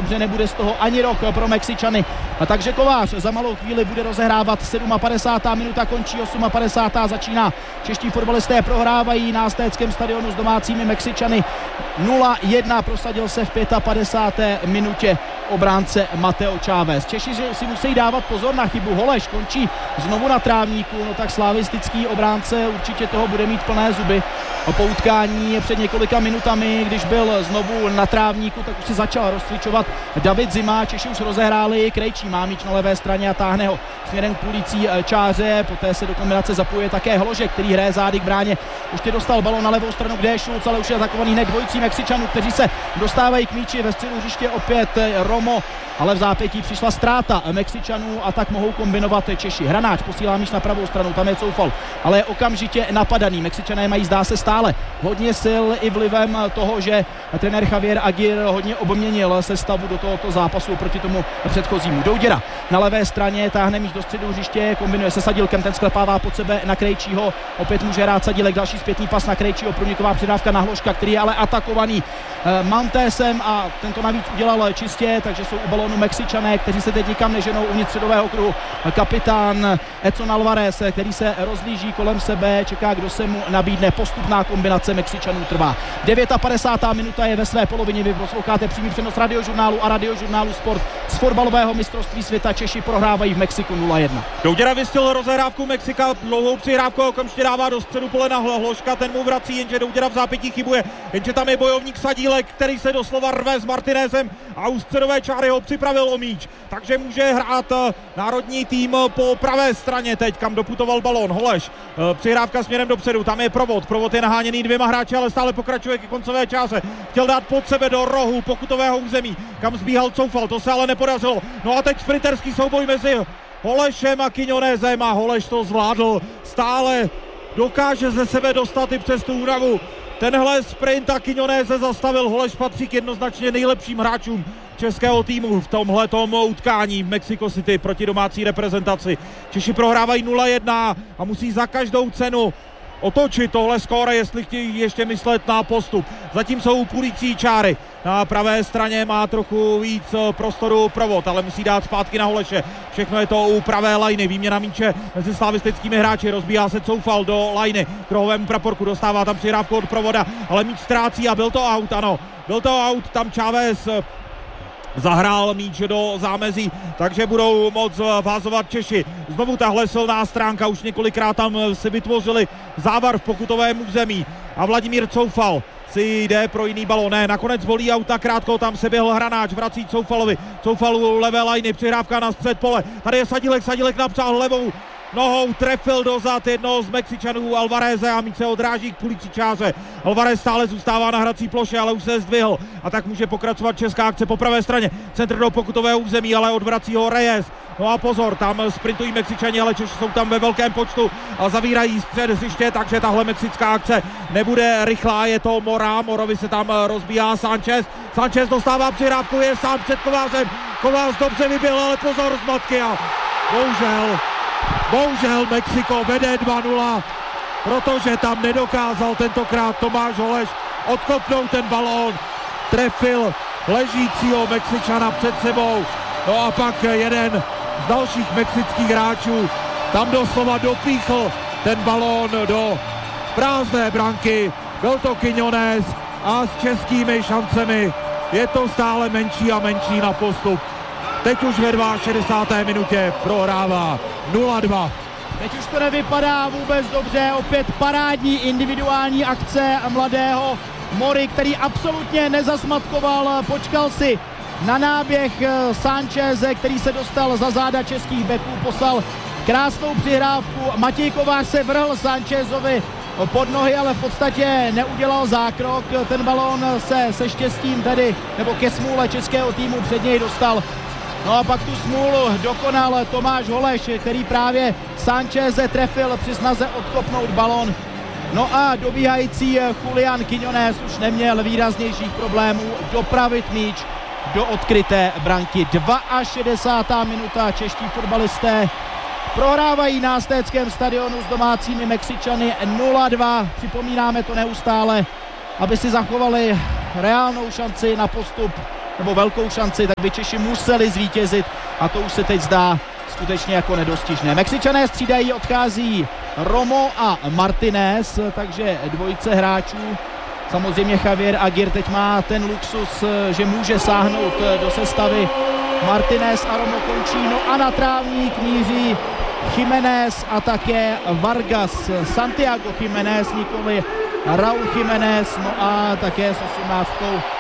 dobře, nebude z toho ani roh pro Mexičany. A takže Kovář za malou chvíli bude rozehrávat. 57. minuta končí, 58. začíná. Čeští fotbalisté prohrávají na Aztéckém stadionu s domácími Mexičany 0-1, prosadil se v 55. minutě obránce Mateo Chávez. Češi si musí dávat pozor na chybu. Holeš končí znovu na trávníku, no tak slavistický obránce určitě toho bude mít plné zuby. Po utkání před několika minutami, když byl znovu na trávníku, tak už si začal rozcvičovat David Zima. Češi už rozehráli, Krejčí má míč na levé straně a táhne ho směrem k půlící čáře, poté se do kombinace zapojuje také Hložek, který hraje zády k bráně. Už tě dostal balon na levou stranu, kde je Šulc, ale už je atakovaný hned dvojicí Mexičanů, kteří se dostávají k míči. Ve středu hřiště opět Romo, ale v zápětí přišla ztráta Mexičanů a tak mohou kombinovat Češi. Hranáč posílá míč na pravou stranu, tam je Coufal, ale je okamžitě napadaný. Mexičané mají, zdá se, stále hodně sil i vlivem toho, že trenér Javier Aguirre hodně obměnil sestavu do tohoto zápasu proti tomu předchozímu. Douděra na levé straně táhne míč do středu hřiště, kombinuje se Sadílkem, ten sklepává pod sebe na Krejčího, opět může hrát Sadílek, další zpětný pas na Krejčího, průniková předávka na Hložka, který je ale atakovaný Mantésem a tento navíc udělal čistě, takže jsou u balónu Mexičané, kteří se teď nikam neženou uvnitř středového kruhu. Kapitán Edson Alvarez, který se rozlíží kolem sebe, čeká, kdo se mu nabídne. Postupná kombinace Mexičanů trvá. 59. minuta je ve své polovině. Vy posloucháte přímý přenos Radiožurnálu a Radiožurnálu Sport z fotbalového mistrovství světa. Češi prohrávají v Mexiku 0-1. Douděra vystil rozehrávku Mexika, dlouhou přihrávku okamžitě dává do středu pole na Hložka, ten mu vrací, jenže Douděra v zápětí chybuje, jenže tam je bojovník Sadílek, který se doslova rve s Martinezem a u středové čáry ho připravil o míč, takže může hrát národní tým po pravé straně teď, kam doputoval balón. Holeš, přihrávka směrem dopředu, tam je Provod je naháněný dvěma hráči, ale stále pokračuje ke koncové čáře, chtěl dát pod sebe do rohu pokutového území, kam zbíhal Coufal, to se ale nepodařilo. No a teď sprinterský souboj mezi Holešem a Quiñonesem a Holeš to zvládl, stále dokáže ze sebe dostat i přes tu únavu. Tenhle sprint a Quiñones se zastavil. Holeš patří k jednoznačně nejlepším hráčům českého týmu v tomhletom utkání v Mexico City proti domácí reprezentaci. Češi prohrávají 0-1 a musí za každou cenu otočit tohle skóre, jestli chtějí ještě myslet na postup. Zatím jsou půlící čáry. Na pravé straně má trochu víc prostoru Provod, ale musí dát zpátky na Holeše. Všechno je to u pravé lajny. Výměna míče mezi slavistickými hráči. Rozbíhá se Coufal do lajny. K rohovému praporku dostává tam přihrávku od Provoda, ale míč ztrácí a byl to out, ano. Byl to out, tam Chávez zahrál míč do zámezí, takže budou moc vázovat Češi. Znovu tahle silná stránka, už několikrát tam si vytvořili závar v pokutovém území a Vladimír Coufal si jde pro jiný balón. Ne, nakonec volí aut na krátko, tam se běhl Hranáč, vrací Coufalovi. Coufalu levé lajny, přihrávka na střed pole. Tady je Sadílek napřál levou nohou, trefil dozad jednoho z Mexičanů Alvareze a míč se odráží k půlící čáře. Alvarez stále zůstává na hrací ploše, ale už se zdvihl a tak může pokračovat česká akce po pravé straně. Centr do pokutového území, ale odvrací ho Reyes. No a pozor, tam sprintují Mexičani, ale Češi jsou tam ve velkém počtu a zavírají střed hřiště, takže tahle mexická akce nebude rychlá, je to Morovi se tam rozbíhá Sanchez dostává přihrávku, je sám před Kovářem, Kovář dobře vyběhl, ale pozor zmatky a bohužel Mexiko vede 2-0, protože tam nedokázal tentokrát Tomáš Holeš odkopnout ten balón, trefil ležícího Mexičana před sebou, no a pak jeden z dalších mexických hráčů tam doslova dopíchl ten balón do prázdné branky. Byl to Quiñones a s českými šancemi je to stále menší a menší na postup. Teď už ve 62. minutě prohrává 0-2. Teď už to nevypadá vůbec dobře, opět parádní individuální akce mladého Mory, který absolutně nezasmatkoval, počkal si na náběh Sancheze, který se dostal za záda českých beků, poslal krásnou přihrávku. Matěj Kovář se vrhl Sanchezovi pod nohy, ale v podstatě neudělal zákrok. Ten balón se štěstím tedy, nebo ke smůle českého týmu před něj dostal. No a pak tu smůlu dokonal Tomáš Holeš, který právě Sancheze trefil při snaze odkopnout balón. No a dobíhající Julián Quiñones už neměl výraznějších problémů dopravit míč do odkryté branky. 62. minuta, čeští fotbalisté prohrávají na Aztéckém stadionu s domácími Mexičany 0-2. Připomínáme to neustále, aby si zachovali reálnou šanci na postup nebo velkou šanci, tak by Češi museli zvítězit a to už se teď zdá skutečně jako nedostižné. Mexičané střídají, odchází Romo a Martinez, takže dvojice hráčů. Samozřejmě Javier Aguirre teď má ten luxus, že může sáhnout do sestavy. Martinez a Romo končí, no a na trávník míří Jiménez a také Vargas. Santiago Jiménez, nikoli Raúl Jiménez, no a také s 18.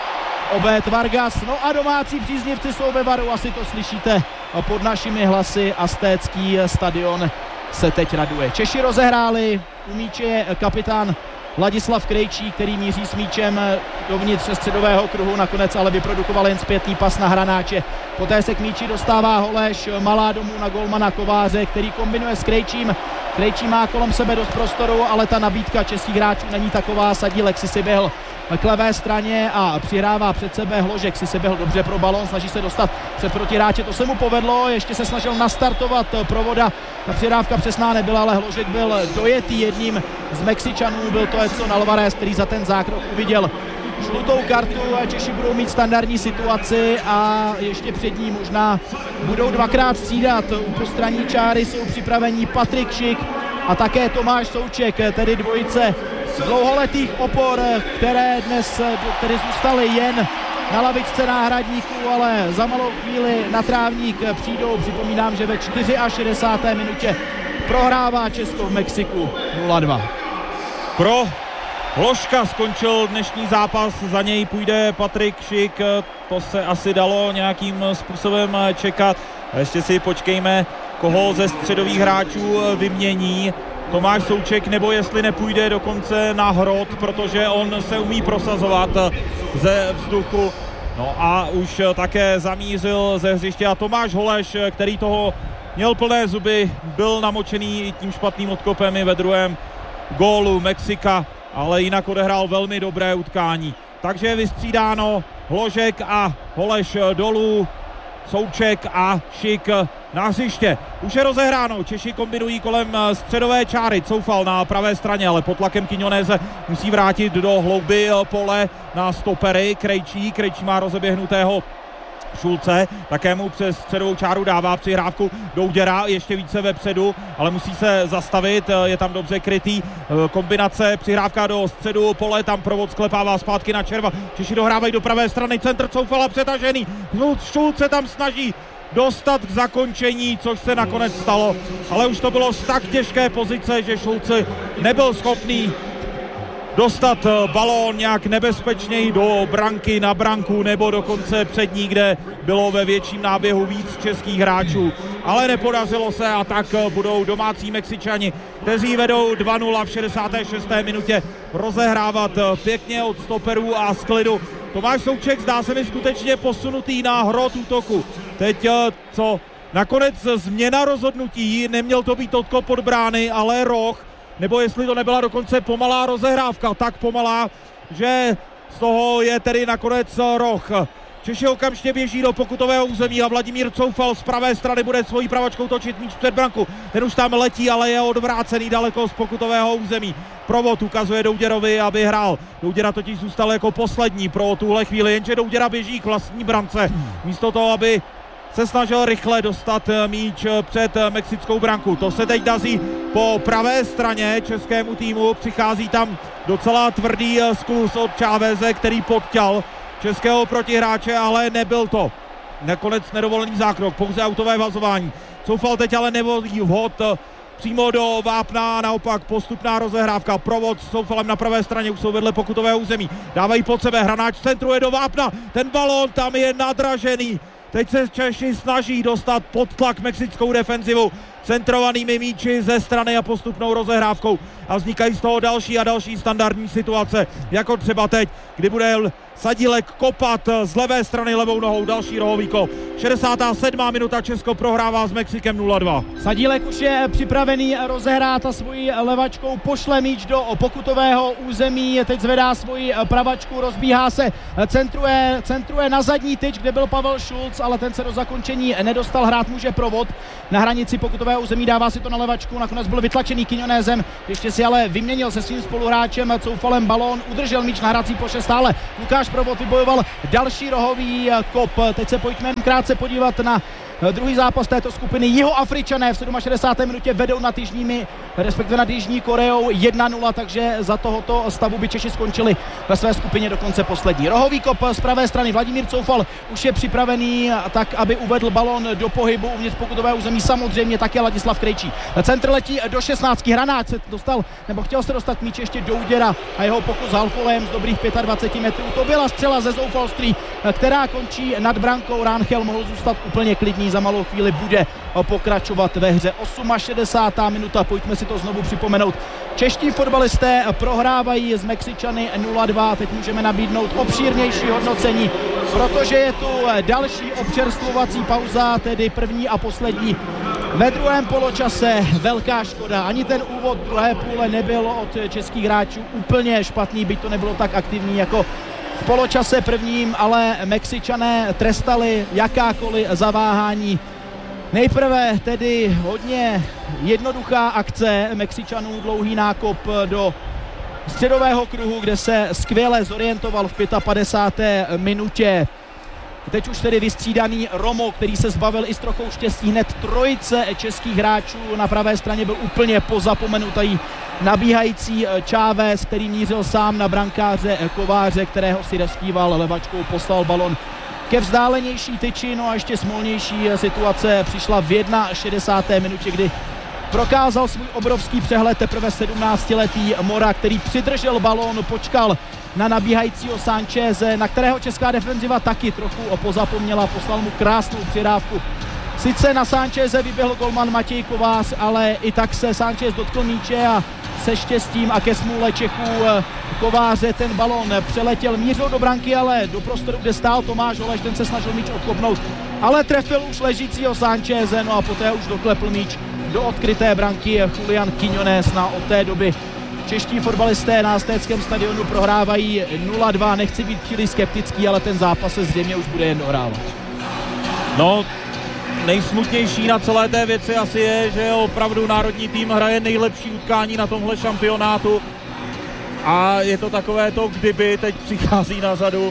Obed Vargas. No a domácí příznivci jsou ve varu, asi to slyšíte pod našimi hlasy. Aztécký stadion se teď raduje. Češi rozehráli, u míče je kapitán Ladislav Krejčí, který míří s míčem dovnitř středového kruhu, nakonec ale vyprodukoval jen zpětný pas na Hranáče. Poté se k míči dostává Holeš, malá domů na golmana Kováře, který kombinuje s Krejčím. Krejčí má kolem sebe dost prostoru, ale ta nabídka českých hráčů není taková. Sadílek si běhl k levé straně a přihrává před sebe Hložek, si běhl dobře pro balón, snaží se dostat před protihráče, to se mu povedlo, ještě se snažil nastartovat Provoda, ta přihrávka přesná nebyla, ale Hložek byl dojetý jedním z Mexičanů, byl to Edson Alvarez, který za ten zákrok uviděl žlutou kartu a Češi budou mít standardní situaci a ještě před ní možná budou dvakrát střídat. U postranní čáry jsou připravení Patrik Šik a také Tomáš Souček, tedy dvojice dlouholetých opor, které dnes tedy zůstaly jen na lavičce náhradníků, ale za malou chvíli na trávník přijdou. Připomínám, že ve 64. minutě prohrává Česko v Mexiku 0-2. Pro Hložka skončil dnešní zápas, za něj půjde Patrik Šik, to se asi dalo nějakým způsobem čekat. A ještě si počkejme, koho ze středových hráčů vymění. Tomáš Souček, nebo jestli nepůjde dokonce na Hrot, protože on se umí prosazovat ze vzduchu. No a už také zamířil ze hřiště a Tomáš Holeš, který toho měl plné zuby, byl namočený tím špatným odkopem i ve druhém gólu Mexika, ale jinak odehrál velmi dobré utkání. Takže je vystřídáno Hložek a Holeš dolů, Souček a Šik na hřiště. Už je rozehráno, Češi kombinují kolem středové čáry, Coufal na pravé straně, ale pod tlakem Quiñonese musí vrátit do hlouby pole na stopery. Krejčí má rozeběhnutého Šulce, také mu přes středovou čáru dává přihrávku Douděra, ještě více vepředu, ale musí se zastavit, je tam dobře krytý, kombinace, přihrávka do středu pole, tam Provod sklepává zpátky na Červa, Češi dohrávají do pravé strany, centr Coufala přetažený, Šulce tam snaží dostat k zakončení, což se nakonec stalo, ale už to bylo z tak těžké pozice, že Šulce nebyl schopný dostat balón nějak nebezpečněji do branky, na branku nebo dokonce před ní, kde bylo ve větším náběhu víc českých hráčů. Ale nepodařilo se a tak budou domácí Mexičani, kteří vedou 2-0 v 66. minutě, rozehrávat pěkně od stoperů a z klidu. Tomáš Souček zdá se mi skutečně posunutý na Hrot útoku. Teď co? Nakonec změna rozhodnutí, neměl to být odkop pod brány, ale roh, nebo jestli to nebyla dokonce pomalá rozehrávka, tak pomalá, že z toho je tedy nakonec roh. Češi okamžitě běží do pokutového území a Vladimír Coufal z pravé strany bude svojí pravačkou točit míč před branku. Ten už tam letí, ale je odvrácený daleko z pokutového území. Provod ukazuje Douděrovi, aby hrál. Douděra totiž zůstal jako poslední pro tuhle chvíli, jenže Douděra běží k vlastní brance. Místo toho, aby se snažil rychle dostat míč před mexickou branku. To se teď daří po pravé straně českému týmu. Přichází tam docela tvrdý skluz od Cháveze, který podťal českého protihráče, ale nebyl to. Nakonec nedovolený zákrok, pouze autové vazování. Coufal teď ale nevolí vhod přímo do vápna, naopak postupná rozehrávka. Provod s Coufalem na pravé straně, už jsou vedle pokutového území. Dávají pod sebe, Hranáč centruje do vápna, ten balón tam je nadražený. Teď se Češi snaží dostat pod tlak mexickou defenzivu centrovanými míči ze strany a postupnou rozehrávkou a vznikají z toho další a další standardní situace, jako třeba teď, kdy bude Sadílek kopat z levé strany levou nohou, další rohový kop. 67. minuta, Česko prohrává s Mexikem 0-2. Sadílek už je připravený rozehrát a svojí levačkou pošle míč do pokutového území, teď zvedá svoji pravačku, rozbíhá se, centruje na zadní tyč, kde byl Pavel Šulc, ale ten se do zakončení nedostal, hrát může Provod na hranici pokutového území, dává si to na levačku, nakonec byl vytlačený Quiñonesem, ještě si ale vyměnil se svým spoluhráčem Coufalem balón, udržel míč na hrací ploše stále Lukáš Lukáš Provod vybojoval další rohový kop. Teď se pojďme krátce podívat na druhý zápas této skupiny. Jihoafričané v 67. minutě vedou nad Jižní Koreou 1-0, takže za tohoto stavu by Češi skončili ve své skupině dokonce poslední. Rohový kop z pravé strany. Vladimír Coufal už je připravený tak, aby uvedl balon do pohybu uvnitř pokutového území. Samozřejmě také Ladislav Krejčí. Centr letí do 16. Hranát se dostal, nebo chtěl se dostat míč ještě do úděra a jeho pokus halfvolejem z dobrých 25 metrů. To byla střela ze zoufalství, která končí nad brankou. Rangel mohl zůstat úplně klidný, za malou chvíli bude pokračovat ve hře. 68. minuta, pojďme si to znovu připomenout. Čeští fotbalisté prohrávají s Mexičany 0-2, teď můžeme nabídnout obšírnější hodnocení, protože je tu další občerstvovací pauza, tedy první a poslední. Ve druhém poločase velká škoda, ani ten úvod druhé půle nebyl od českých hráčů úplně špatný, byť to nebylo tak aktivní jako v poločase prvním, ale Mexičané trestali jakákoliv zaváhání. Nejprve tedy hodně jednoduchá akce Mexičanů, dlouhý nákop do středového kruhu, kde se skvěle zorientoval v 55. minutě. Teď už tedy vystřídaný Romo, který se zbavil i s trochou štěstí hned trojice českých hráčů. Na pravé straně byl úplně pozapomenutý nabíhající Chávez, který mířil sám na brankáře Kováře, kterého si rozkýval levačkou, poslal balon ke vzdálenější tyči. No a ještě smolnější situace přišla v 61. minutě, kdy prokázal svůj obrovský přehled teprve 17letý Mora, který přidržel balón, počkal na nabíhajícího Sancheze, na kterého česká defenziva taky trochu pozapomněla, poslal mu krásnou přidávku. Sice na Sancheze vyběhl golman Matěj Kovář, ale i tak se Sanchez dotkl míče a se štěstím a ke smůle Čechů Kováře ten balón přeletěl, mířil do branky, ale do prostoru, kde stál Tomáš Holeš, ten se snažil míč odkopnout, ale trefil už ležícího Sancheze, no a poté už doklepl míč do odkryté branky Julián Quiñones. Od té doby čeští fotbalisté na Aztéckém stadionu prohrávají 0-2. Nechci být příliš skeptický, ale ten zápas se zřejmě už bude jen dohrávat. No, nejsmutnější na celé té věci asi je, že opravdu národní tým hraje nejlepší utkání na tomhle šampionátu a je to takové to, kdyby teď přichází na řadu.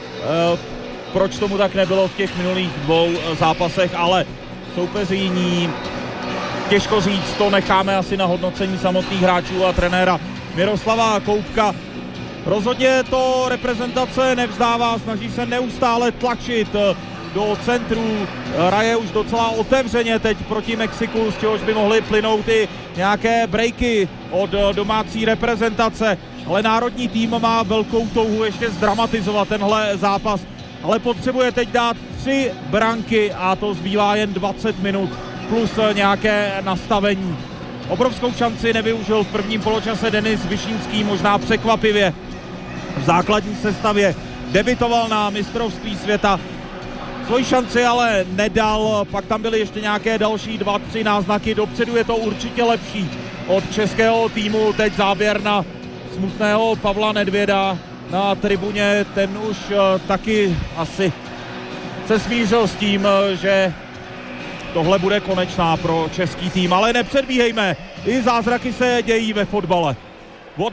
Proč tomu tak nebylo v těch minulých dvou zápasech, ale soupeření, těžko říct, to necháme asi na hodnocení samotných hráčů a trenéra Miroslava Koubka. Rozhodně to reprezentace nevzdává, snaží se neustále tlačit do centru, hraje už docela otevřeně teď proti Mexiku, z čehož by mohly plynout i nějaké breaky od domácí reprezentace, ale národní tým má velkou touhu ještě zdramatizovat tenhle zápas, ale potřebuje teď dát 3 branky a to zbývá jen 20 minut plus nějaké nastavení. Obrovskou šanci nevyužil v prvním poločase Denis Višínský, možná překvapivě v základní sestavě debitoval na mistrovství světa. Svoji šanci ale nedal, pak tam byly ještě nějaké další 2-3 náznaky, dopředu je to určitě lepší od českého týmu. Teď záběr na smutného Pavla Nedvěda na tribuně, ten už taky asi se smířil s tím, že tohle bude konečná pro český tým, ale nepředbíhejme, i zázraky se dějí ve fotbale. Od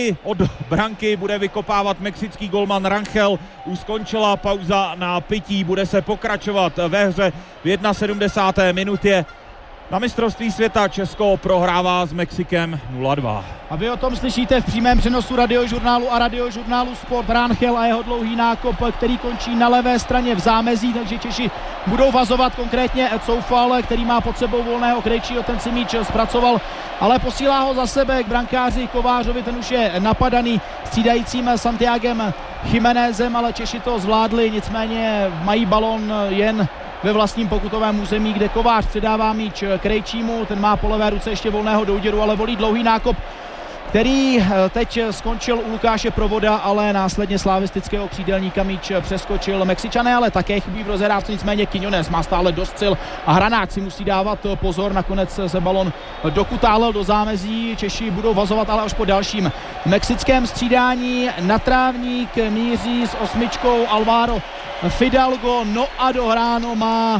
branky bude vykopávat mexický golman Rangel, už skončila pauza na pití, bude se pokračovat ve hře v 71. minutě. Na mistrovství světa Česko prohrává s Mexikem 0-2. A vy o tom slyšíte v přímém přenosu Radiožurnálu a Radiožurnálu Sport. Rangel a jeho dlouhý nákop, který končí na levé straně v zámezí, takže Češi budou vazovat, konkrétně Coufal, který má pod sebou volného Krejčího, ten si míč zpracoval, ale posílá ho za sebe k brankáři Kovářovi, ten už je napadaný střídajícím Santiagem Jiménezem, ale Češi to zvládli, nicméně mají balon jen ve vlastním pokutovém území, kde Kovář předává míč Krejčímu, ten má po levé ruce ještě volného douděru, ale volí dlouhý nákop, který teď skončil u Lukáše Provoda, ale následně slavistického křídelníka míč přeskočil Mexičané, ale také chybí v rozehrávce, nicméně Quiñones má stále dost sil a Hranák si musí dávat pozor, nakonec se balon dokutálel do zámezí, Češi budou vazovat ale až po dalším mexickém střídání. Na trávník míří s 8 Alvaro Fidalgo, no a dohráno má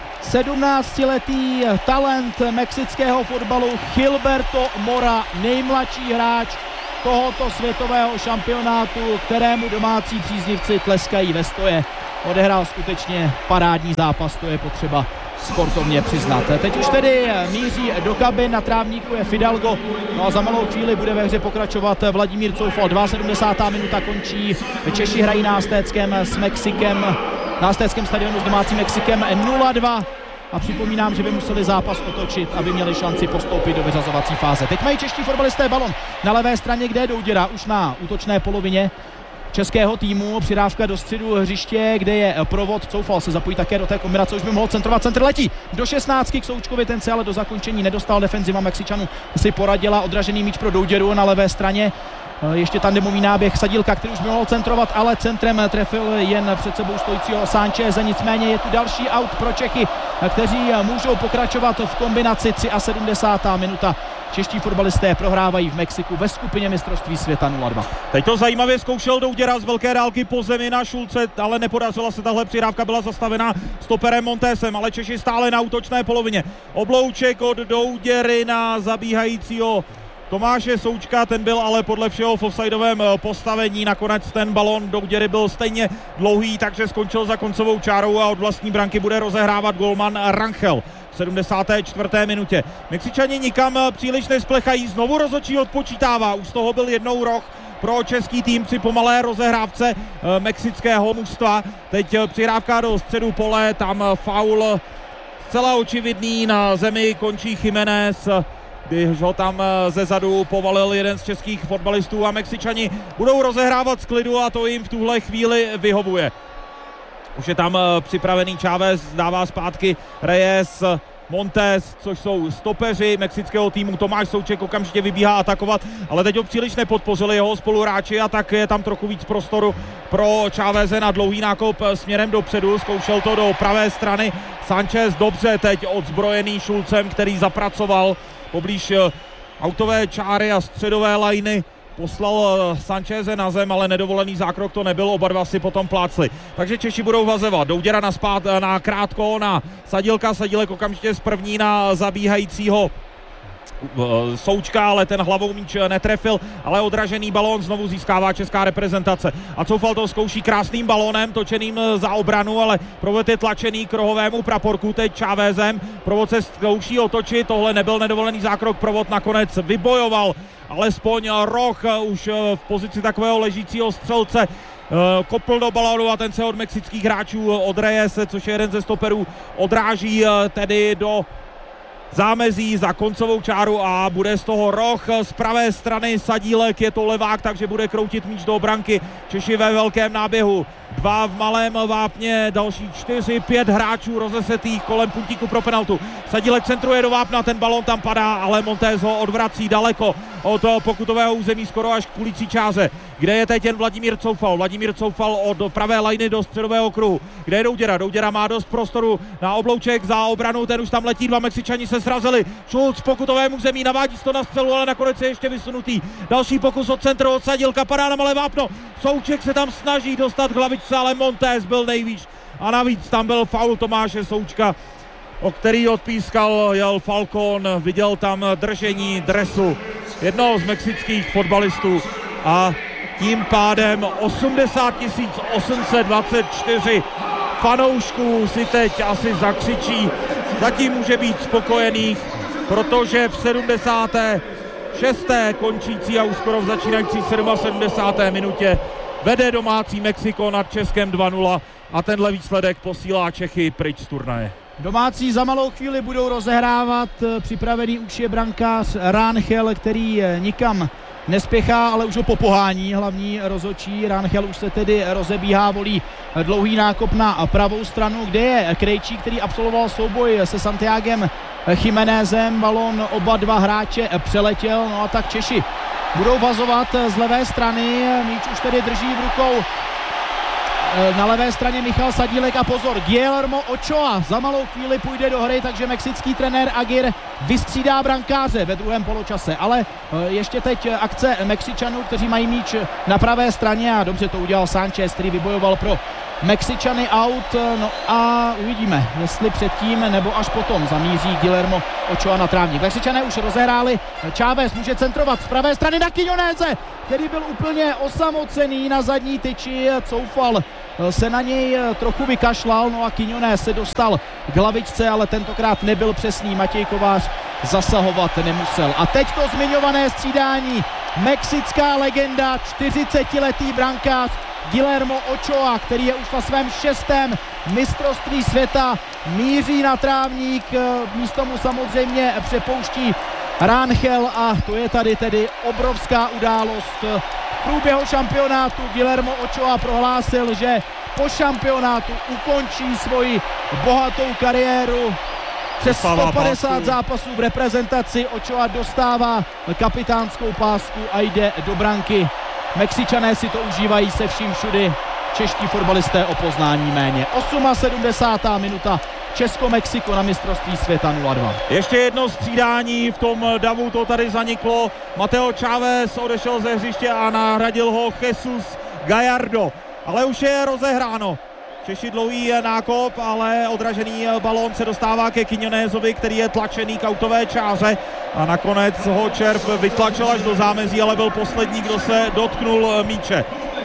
17letý talent mexického fotbalu Gilberto Mora, nejmladší hráč tohoto světového šampionátu, kterému domácí příznivci tleskají ve stoje. Odehrál skutečně parádní zápas, to je potřeba sportovně přiznat. Teď už tedy míří do kabin, na trávníku je Fidalgo, no a za malou chvíli bude ve hře pokračovat Vladimír Coufal. 72. minuta končí, Češi hrají na Aztéckém stadionu s domácím Mexikem 0-2 a připomínám, že by museli zápas otočit, aby měli šanci postoupit do vyřazovací fáze. Teď mají čeští fotbalisté balon na levé straně, kde je Douděra už na útočné polovině českého týmu, přidávka do středu hřiště, kde je provod, Coufal se zapojí také do té kombinace, už by mohl centrovat, centr letí do 16 k Součkovi, ten se ale do zakončení nedostal, defenziva Mexičanů si poradila, odražený míč pro Douděru na levé straně, ještě tandemový náběh Sadílka, který už by mohl centrovat, ale centrem trefil jen před sebou stojícího Sancheze, nicméně je tu další aut pro Čechy, kteří můžou pokračovat v kombinaci. 73. minuta. Čeští fotbalisté prohrávají v Mexiku ve skupině mistrovství světa 0-2. Teď to zajímavě zkoušel Douděra z velké dálky po zemi na Šulce, ale nepodařila se, tahle přihrávka byla zastavena stoperem Montesem, ale Češi stále na útočné polovině. Oblouček od Douděry na zabíhajícího Tomáše Součka, ten byl ale podle všeho v offsideovém postavení, nakonec ten balón Douděry byl stejně dlouhý, takže skončil za koncovou čárou a od vlastní branky bude rozehrávat golman Rangel. V 74. minutě. Mexičani nikam příliš nesplechají, znovu rozhodčí odpočítává, už z toho byl jednou roh pro český tým při pomalé rozehrávce mexického mužstva. Teď přihrávka do středu pole, tam faul zcela očividný, na zemi končí Jiménez, když ho tam ze zadu povalil jeden z českých fotbalistů a Mexičani budou rozehrávat z klidu a to jim v tuhle chvíli vyhovuje. Už je tam připravený Chávez, dává zpátky Reyes, Montes, což jsou stopeři mexického týmu. Tomáš Souček okamžitě vybíhá atakovat, ale teď ho příliš nepodpořili jeho spoluhráči a tak je tam trochu víc prostoru pro Cháveze na dlouhý nákop směrem dopředu. Zkoušel to do pravé strany Sanchez, dobře teď odzbrojený Šulcem, který zapracoval poblíž autové čáry a středové lajny. Poslal Sancheze na zem, ale nedovolený zákrok to nebyl, oba dva si potom plácli. Takže Češi budou vazovat. Douděra na krátko na Sadílka, Sadílek okamžitě z první na zabíhajícího Součka, ale ten hlavou míč netrefil, ale odražený balón znovu získává česká reprezentace. A Coufal to zkouší krásným balónem, točeným za obranu, ale provod je tlačený k rohovému praporku, teď Chávezem. Provod se zkouší otočit, tohle nebyl nedovolený zákrok, provod nakonec vybojoval alespoň roh už v pozici takového ležícího střelce. Kopl do balónu a ten se od mexických hráčů, od Reyese, což je jeden ze stoperů, odráží tedy do zámezí za koncovou čáru a bude z toho roh z pravé strany. Sadílek, je to levák, takže bude kroutit míč do branky. Češi ve velkém náběhu, dva v malém vápně, další 4-5 hráčů rozesetých kolem puntíku pro penaltu. Sadílek centruje do vápna, ten balón tam padá, ale Montes ho odvrací daleko od pokutového území, skoro až k půlící čáře. Kde je teď jen Vladimír Coufal? Vladimír Coufal od pravé lajny do středového kruhu. Kde je Douděra? Douděra má dost prostoru na Oblouček za obranu, ten už tam letí, dva Mexičani se srazili. Šulc pokutovému území, navádí to na střelu, ale nakonec je ještě vysunutý. Další pokus od centru, od Sadílka, padá na malé vápno. Souček se tam snaží dostat k hlavičce, ale Montes byl nejvýš. A navíc tam byl faul Tomáše Součka, o který odpískal Jel Falcón, viděl tam držení dresu jednoho z mexických fotbalistů a tím pádem 80 824 fanoušků si teď asi zakřičí. Zatím může být spokojených, protože v 76. končící a už skoro v začínající 77. minutě vede domácí Mexiko nad Českem 2-0 a tenhle výsledek posílá Čechy pryč z turnaje. Domácí za malou chvíli budou rozehrávat, připravený už je brankář Rangel, který nikam nespěchá, ale už ho popohání hlavní rozhodčí. Rangel už se tedy rozebíhá, volí dlouhý nákop na pravou stranu, kde je Krejčí, který absolvoval souboj se Santiagem Jiménezem. Balón oba dva hráče přeletěl, no a tak Češi budou vazovat z levé strany. Míč už tedy drží v rukou na levé straně Michal Sadílek a pozor, Guillermo Ochoa za malou chvíli půjde do hry, takže mexický trenér Aguirre vystřídá brankáře ve druhém poločase, ale ještě teď akce Mexičanů, kteří mají míč na pravé straně a dobře to udělal Sanchez, který vybojoval pro Mexičany out, no a uvidíme, jestli předtím nebo až potom zamíří Guillermo Ochoa na trávník. Mexičané už rozehráli, Chávez může centrovat z pravé strany na Quiñonese, který byl úplně osamocený na zadní tyči, Coufal se na něj trochu vykašlal, no a Quiñonese se dostal k hlavičce, ale tentokrát nebyl přesný, Matěj Kovář zasahovat nemusel. A teď to zmiňované střídání, mexická legenda, 40letý brankář Guillermo Ochoa, který je už na svém 6. mistrovství světa, míří na trávník, místo mu samozřejmě přepouští Rangel a to je tady tedy obrovská událost. V průběhu šampionátu Guillermo Ochoa prohlásil, že po šampionátu ukončí svoji bohatou kariéru. Přes 150 zápasů v reprezentaci Ochoa dostává kapitánskou pásku a jde do branky. Mexičané si to užívají se vším všudy, čeští fotbalisté o poznání méně. 78. minuta, Česko-Mexiko na mistrovství světa 0-2. Ještě jedno střídání v tom davu, to tady zaniklo. Mateo Chávez odešel ze hřiště a nahradil ho Jesus Gallardo. Ale už je rozehráno. Češi dlouhý nákop, ale odražený balón se dostává ke Quiñonesovi, který je tlačený k autové čáře a nakonec ho červ vytlačil až do zámezí, ale byl poslední, kdo se dotknul míče.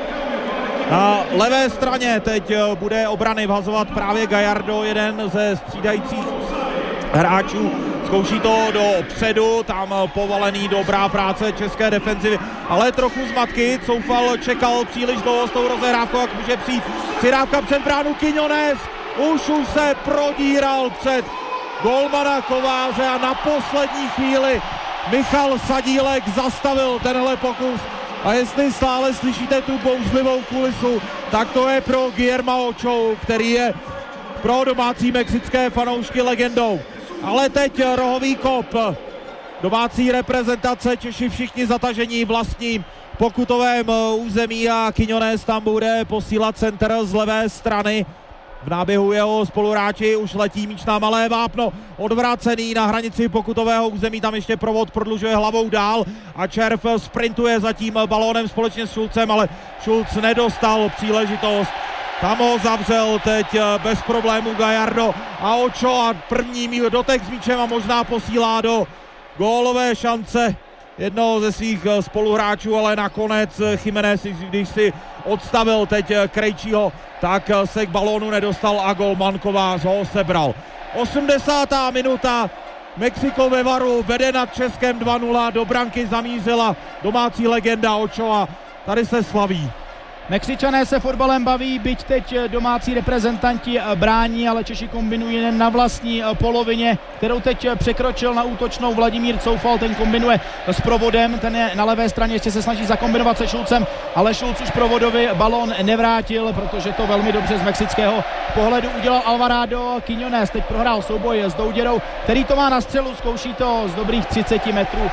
Na levé straně teď bude obrany vhazovat právě Gallardo, jeden ze střídajících hráčů. Zkouší to do předu, tam povalený, dobrá práce české defenzivy, ale trochu zmatky. Coufal čekal příliš dlouho s tou rozehrávkou, jak může přijít přidávka před bránu. Quiñonese už se prodíral před golmana Kováře a na poslední chvíli Michal Sadílek zastavil tenhle pokus. A jestli stále slyšíte tu bouřlivou kulisu, tak to je pro Guillerma Ochoa, který je pro domácí mexické fanoušky legendou. Ale teď rohový kop domácí reprezentace, Češi všichni zatažení vlastním pokutovém území a Quiñonese tam bude posílat center z levé strany. V náběhu jeho spoluhráči už letí míč na malé vápno, odvrácený na hranici pokutového území, tam ještě provod prodlužuje hlavou dál a červ sprintuje za tím balónem společně s Šulcem, ale Šulc nedostal příležitost. Tam ho zavřel teď bez problémů Gallardo a Ochoa první dotek s míčem a možná posílá do gólové šance jednoho ze svých spoluhráčů, ale nakonec Jiménez, když si odstavil teď Krejčího, tak se k balónu nedostal a golman Kovář ho sebral. 80. minuta, Mexiko ve varu vede nad Českem 2-0, do branky zamířila domácí legenda Ochoa, tady se slaví. Mexičané se fotbalem baví, byť teď domácí reprezentanti brání, ale Češi kombinují jen na vlastní polovině, kterou teď překročil na útočnou Vladimír Coufal, ten kombinuje s provodem, ten je na levé straně, ještě se snaží zakombinovat se Šulcem, ale Šulc už provodovi balón nevrátil, protože to velmi dobře z mexického pohledu udělal Alvarado. Quiñonese teď prohrál souboj s Douděrou, který to má na střelu, zkouší to z dobrých 30 metrů.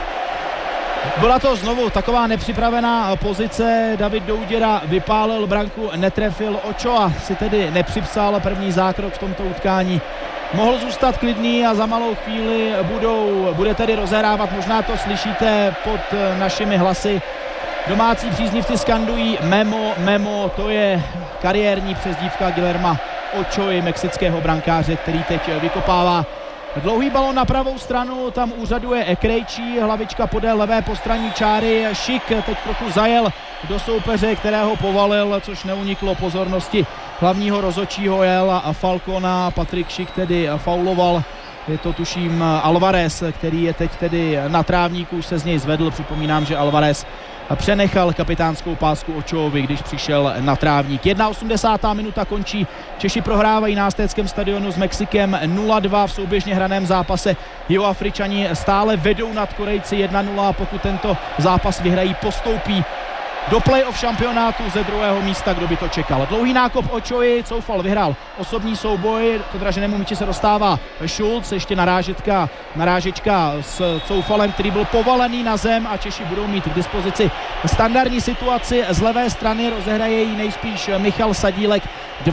Byla to znovu taková nepřipravená pozice, David Douděra vypálil branku, netrefil, Ochoa si tedy nepřipsal první zákrok v tomto utkání. Mohl zůstat klidný a za malou chvíli bude tedy rozehrávat, možná to slyšíte pod našimi hlasy. Domácí příznivci skandují Memo, Memo, to je kariérní přezdívka Guillerma Ochoa, mexického brankáře, který teď vykopává. Dlouhý balon na pravou stranu, tam úřaduje Krejčí, hlavička podél levé postranní čáry, Šik teď trochu zajel do soupeře, kterého povalil, což neuniklo pozornosti hlavního rozhodčího Jela a Falcona. Patrik Šik tedy fauloval, je to tuším Alvarez, který je teď tedy na trávníku, už se z něj zvedl, připomínám, že Alvarez přenechal kapitánskou pásku Ochoavi, když přišel na trávník. 81. minuta končí, Češi prohrávají na Aztéckém stadionu s Mexikem 0-2 v souběžně hraném zápase. Jihoafričani stále vedou nad Korejci 1-0 a pokud tento zápas vyhrají, postoupí do play-off šampionátu ze druhého místa, kdo by to čekal. Dlouhý nákop Ochoa, Coufal vyhrál osobní souboj, k odraženému míči se dostává Šulc, ještě narážečka s Coufalem, který byl povalený na zem a Češi budou mít k dispozici standardní situaci. Z levé strany rozehraje ji nejspíš Michal Sadílek.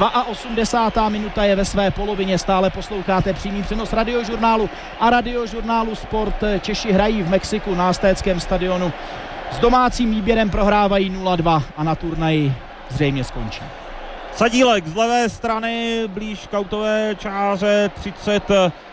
82. minuta je ve své polovině, stále posloucháte přímý přenos Radiožurnálu a Radiožurnálu Sport. Češi hrají v Mexiku na Aztéckém stadionu. S domácím výběrem prohrávají 0-2 a na turnaji zřejmě skončí. Sadílek z levé strany, blíž k autové čáře, 30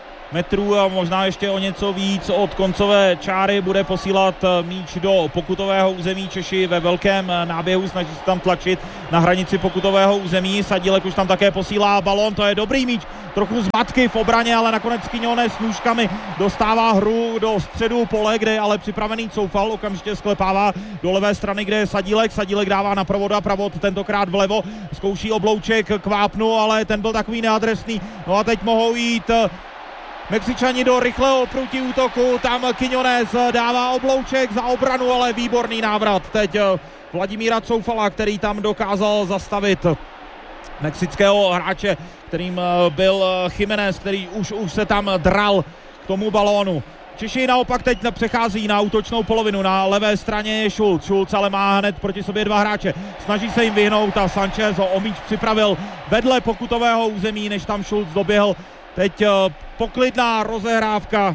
metrů a možná ještě o něco víc od koncové čáry, bude posílat míč do pokutového území. Češi ve velkém náběhu, snaží se tam tlačit na hranici pokutového území. Sadílek už tam také posílá balón, to je dobrý míč, trochu zmatky v obraně, ale nakonec Quiñones s nůžkami dostává hru do středu pole, kde je ale připravený Coufal, okamžitě sklepává do levé strany, kde je Sadílek. Sadílek dává na Provoda, Provod tentokrát vlevo, zkouší oblouček k vápnu, ale ten byl takový neadresný. No a teď mohou jít Mexičani do rychlého protiútoku, tam Quiñones dává oblouček za obranu, ale výborný návrat teď Vladimíra Coufala, který tam dokázal zastavit mexického hráče, kterým byl Jiménez, který už se tam dral k tomu balónu. Češi naopak teď přechází na útočnou polovinu, na levé straně je Schulz. Schulz ale má hned proti sobě dva hráče, snaží se jim vyhnout a Sanchez ho o míč připravil vedle pokutového území, než tam Schulz doběhl. Teď poklidná rozehrávka,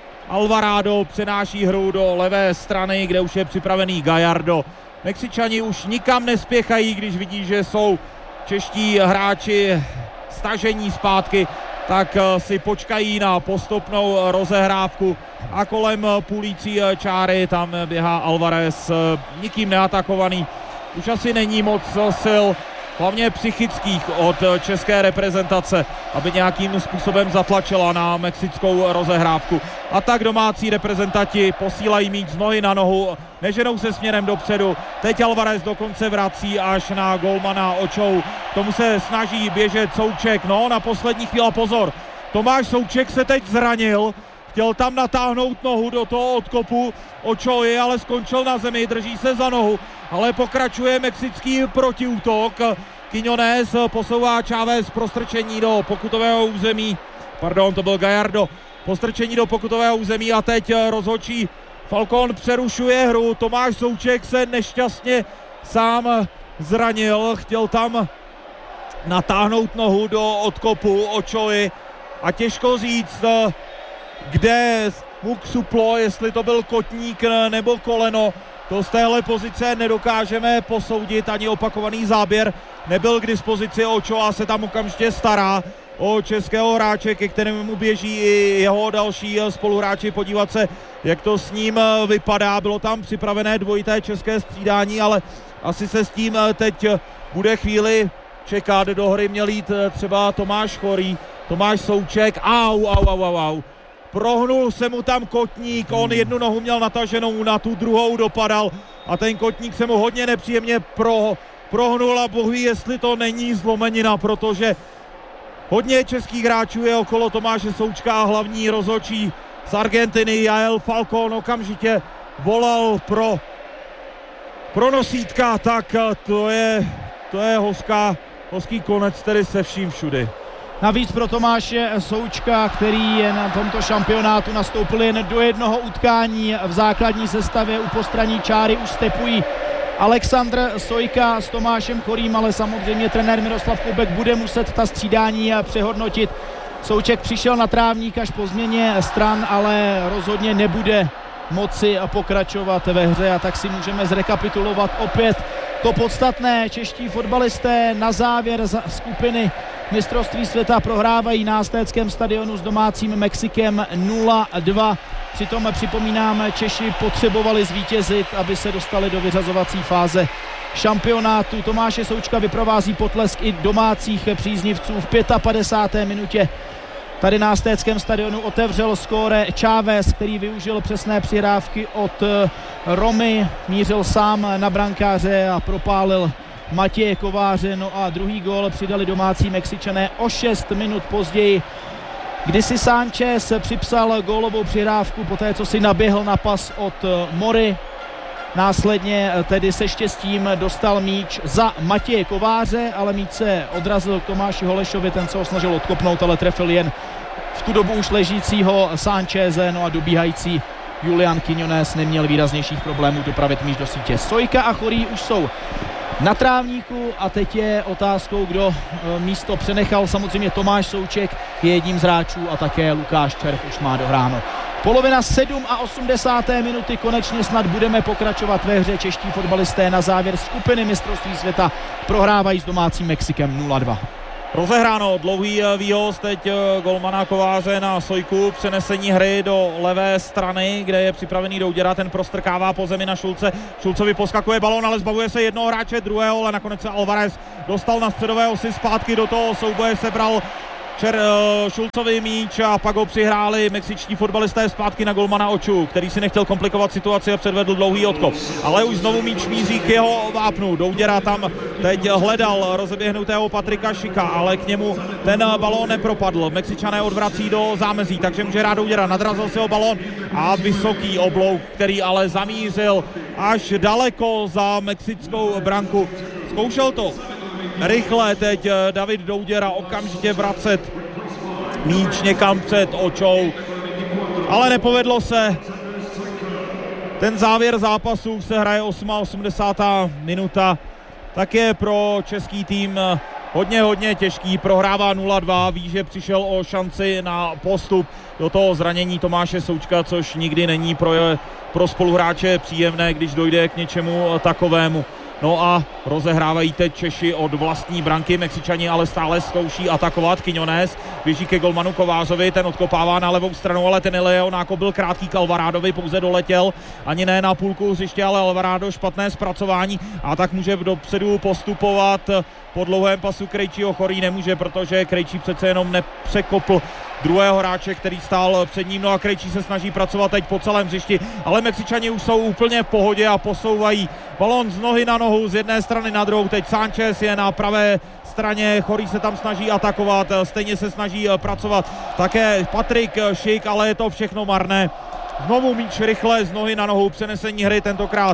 Alvarado přenáší hru do levé strany, kde už je připravený Gallardo. Mexičani už nikam nespěchají, když vidí, že jsou čeští hráči stažení zpátky, tak si počkají na postupnou rozehrávku a kolem půlící čáry tam běhá Alvarez, nikým neatakovaný. Už asi není moc sil, hlavně psychických, od české reprezentace, aby nějakým způsobem zatlačila na mexickou rozehrávku. A tak domácí reprezentanti posílají míč z nohy na nohu, neženou se směrem dopředu. Teď Alvarez dokonce vrací až na golmana Očou. K tomu se snaží běžet Souček, no na poslední chvíli pozor. Tomáš Souček se teď zranil, chtěl tam natáhnout nohu do toho odkopu Očoji, ale skončil na zemi, drží se za nohu, ale pokračuje mexický protiútok. Quiñones posouvá Chávez prostrčení do pokutového území, pardon, to byl Gallardo, postrčení do pokutového území a teď rozhodčí Falcón přerušuje hru. Tomáš Souček se nešťastně sám zranil, chtěl tam natáhnout nohu do odkopu Očoji a těžko říct, kde mu suplo, jestli to byl kotník nebo koleno. To z téhle pozice nedokážeme posoudit, ani opakovaný záběr nebyl k dispozici. Ochoa se tam okamžitě stará o českého hráče, ke kterému běží i jeho další spoluhráči, podívat se, jak to s ním vypadá. Bylo tam připravené dvojité české střídání, ale asi se s tím teď bude chvíli čekat. Do hry měl jít třeba Tomáš Chorý, Tomáš Souček, au. Prohnul se mu tam kotník, on jednu nohu měl nataženou, na tu druhou dopadal a ten kotník se mu hodně nepříjemně prohnul a bohu ví, jestli to není zlomenina, protože hodně českých hráčů je okolo Tomáše Součka, hlavní rozhodčí z Argentiny Jael Falcón okamžitě volal pro nosítka, tak to je hořký konec tedy se vším všudy. Navíc pro Tomáše Součka, který je na tomto šampionátu nastoupil jen do jednoho utkání v základní sestavě, u postranní čáry už stepují Alexandr Sojka s Tomášem Chorým, ale samozřejmě trenér Miroslav Kubek bude muset ta střídání přehodnotit. Souček přišel na trávník až po změně stran, ale rozhodně nebude moci pokračovat ve hře a tak si můžeme zrekapitulovat opět to podstatné. Čeští fotbalisté na závěr skupiny mistrovství světa prohrávají na Aztéckém stadionu s domácím Mexikem 0-2. Přitom připomínám, Češi potřebovali zvítězit, aby se dostali do vyřazovací fáze šampionátu. Tomáše Součka vyprovází potlesk i domácích příznivců v 55. minutě. Tady na Aztéckém stadionu otevřel skóre Chávez, který využil přesné přihrávky od Romy, mířil sám na brankáře a propálil Matěje Kováře. No a druhý gól přidali domácí Mexičané o 6 minut později, kdy si Sanchez připsal gólovou přihrávku poté, co si naběhl na pas od Mory. Následně tedy se štěstím dostal míč za Matěje Kováře, ale míč se odrazil k Tomáši Holešovi, ten se ho snažil odkopnout, ale trefil jen v tu dobu už ležícího Sancheze, no a dobíhající Julián Quiñones neměl výraznějších problémů dopravit míč do sítě. Sojka a Chorý už jsou na trávníku a teď je otázkou, kdo místo přenechal. Samozřejmě Tomáš Souček je jedním z hráčů a také Lukáš Červ už má dohráno Polovina 87. minuty, konečně snad budeme pokračovat ve hře. Čeští fotbalisté na závěr skupiny mistrovství světa prohrávají s domácím Mexikem 0-2. Rozehráno, dlouhý výhoz teď golmana Kováře na Sojku, přenesení hry do levé strany, kde je připravený Douděra, ten prostrkává po zemi na Šulce, Šulcovi poskakuje balón, ale zbavuje se jednoho hráče, druhého, ale nakonec se Alvarez dostal na středové osy, zpátky do toho souboje sebral Šulcovi míč a pak ho přihráli mexičtí fotbalisté zpátky na golmana Oču, který si nechtěl komplikovat situaci a předvedl dlouhý odkop. Ale už znovu míč míří k jeho vápnu. Douděra tam teď hledal rozeběhnutého Patrika Šika, ale k němu ten balón nepropadl. Mexičané odvrací do zámezí, takže může hrát Douděra. Nadrazil si ho balón a vysoký oblouk, který ale zamířil až daleko za mexickou branku. Zkoušel to rychle teď David Douděra okamžitě vracet míč někam před Očou, ale nepovedlo se. Ten závěr zápasu se hraje 88. minuta, tak je pro český tým hodně těžký, prohrává 0-2, ví, že přišel o šanci na postup do toho zranění Tomáše Součka, což nikdy není pro spoluhráče příjemné, když dojde k něčemu takovému. No a rozehrávají teď Češi od vlastní branky, Mexičani ale stále zkouší atakovat. Quiñones běží ke golmanu Kovářovi, ten odkopává na levou stranu, ale ten Leo nákop byl krátký k Alvarádovi, pouze doletěl, ani ne na půlku hřiště, ale Alvarado špatné zpracování a tak může dopředu postupovat. Po dlouhém pasu Krejčího Chorý nemůže, protože Krejčí přece jenom nepřekopl druhého hráče, který stál před ním, no a Krejčí se snaží pracovat teď po celém hřišti, ale Mexičani už jsou úplně v pohodě a posouvají balón z nohy na nohu, z jedné strany na druhou. Teď Sánchez je na pravé straně, Chorý se tam snaží atakovat, stejně se snaží pracovat také Patrik Šik, ale je to všechno marné. Znovu míč rychle z nohy na nohu, přenesení hry tentokrát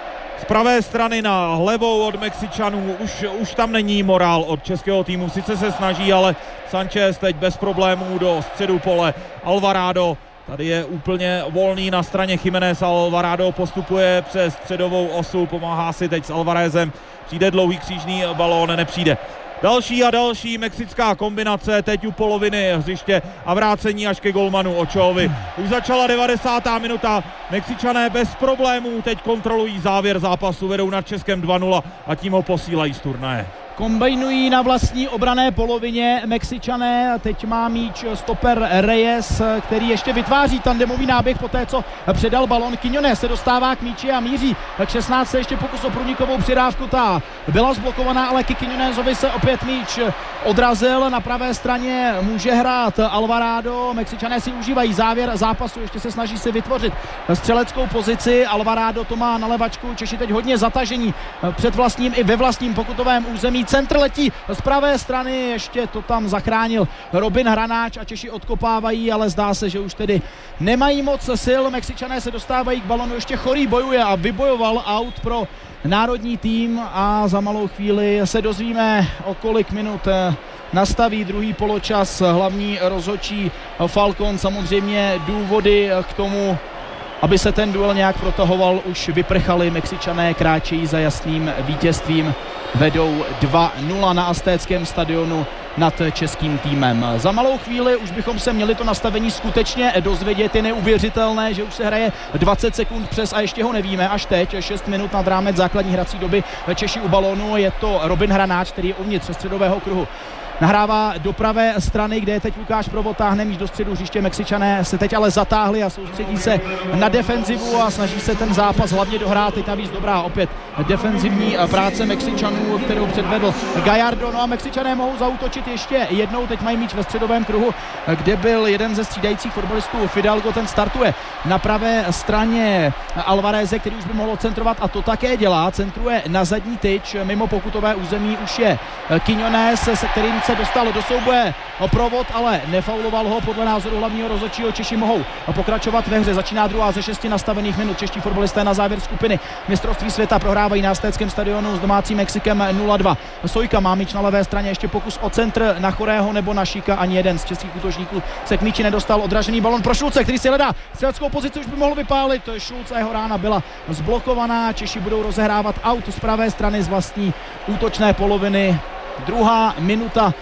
z pravé strany na levou od Mexičanů, už tam není morál od českého týmu, sice se snaží, ale Sanchez teď bez problémů do středu pole, Alvarado tady je úplně volný na straně Jiménez, Alvarado postupuje přes středovou osu, pomáhá si teď s Alvarezem, přijde dlouhý křížný balón, nepřijde. Další a další mexická kombinace teď u poloviny hřiště a vrácení až ke golmanu Očovi. Už začala 90. minuta, Mexičané bez problémů teď kontrolují závěr zápasu, vedou nad Českem 2-0 a tím ho posílají z turnaje. Kombajnují na vlastní obrané polovině Mexičané, teď má míč stoper Reyes, který ještě vytváří tandemový náběh po té, co předal balon. Quiñones se dostává k míči a míří k 16. ještě pokus o průnikovou přidávku, ta byla zblokovaná, ale k Quiñonesovi se opět míč odrazil. Na pravé straně může hrát Alvarado, Mexičané si užívají závěr zápasu, ještě se snaží si vytvořit střeleckou pozici. Alvarado to má na levačku, Češi teď hodně zatažení před vlastním i ve vlastním pokutovém území. Centr letí z pravé strany, ještě to tam zachránil Robin Hranáč a Češi odkopávají, ale zdá se, že už tedy nemají moc sil. Mexičané se dostávají k balonu, ještě Chorý bojuje a vybojoval aut pro národní tým a za malou chvíli se dozvíme, o kolik minut nastaví druhý poločas hlavní rozhodčí Falcon. Samozřejmě důvody k tomu, aby se ten duel nějak protahoval, už vyprchali. Mexičané kráčejí za jasným vítězstvím, vedou 2-0 na Aztéckém stadionu nad českým týmem. Za malou chvíli už bychom se měli to nastavení skutečně dozvědět. Je neuvěřitelné, že už se hraje 20 sekund přes a ještě ho nevíme až teď, 6 minut nad rámec základní hrací doby. Češi u balónu, je to Robin Hranáč, který je uvnitř středového kruhu. Nahrává do pravé strany, kde je teď Lukáš Provod, táhne míč do středu hřiště. Mexičané se teď ale zatáhli a soustředí se na defenzivu a snaží se ten zápas hlavně dohrát. Teď navíc dobrá opět defenzivní práce Mexičanů, kterou předvedl Gallardo. No a Mexičané mohou zaútočit ještě jednou. Teď mají míč ve středovém kruhu, kde byl jeden ze střídajících fotbalistů Fidalgo, ten startuje na pravé straně Alvareze, který už by mohl centrovat a to také dělá. Centruje na zadní tyč, mimo pokutové území už je Quiñones, se kterým se dostal do souboje Provod, ale nefauloval ho podle názoru hlavního rozhodčího. Češi mohou pokračovat ve hře. Začíná druhá ze 6 nastavených minut. Čeští fotbalisté na závěr skupiny mistrovství světa prohrávají na Aztéckém stadionu s domácím Mexikem 0-2. Sojka má míč na levé straně, ještě pokus o centr na Chorého nebo na Šika, ani jeden z českých útočníků se k míči nedostal. Odražený balon pro Šulce, který si hledá střeleckou pozici, už by mohl vypálit. Šulce a jeho rána byla zblokovaná. Češi budou rozehrávat aut z pravé strany z vlastní útočné poloviny. Druhá minuta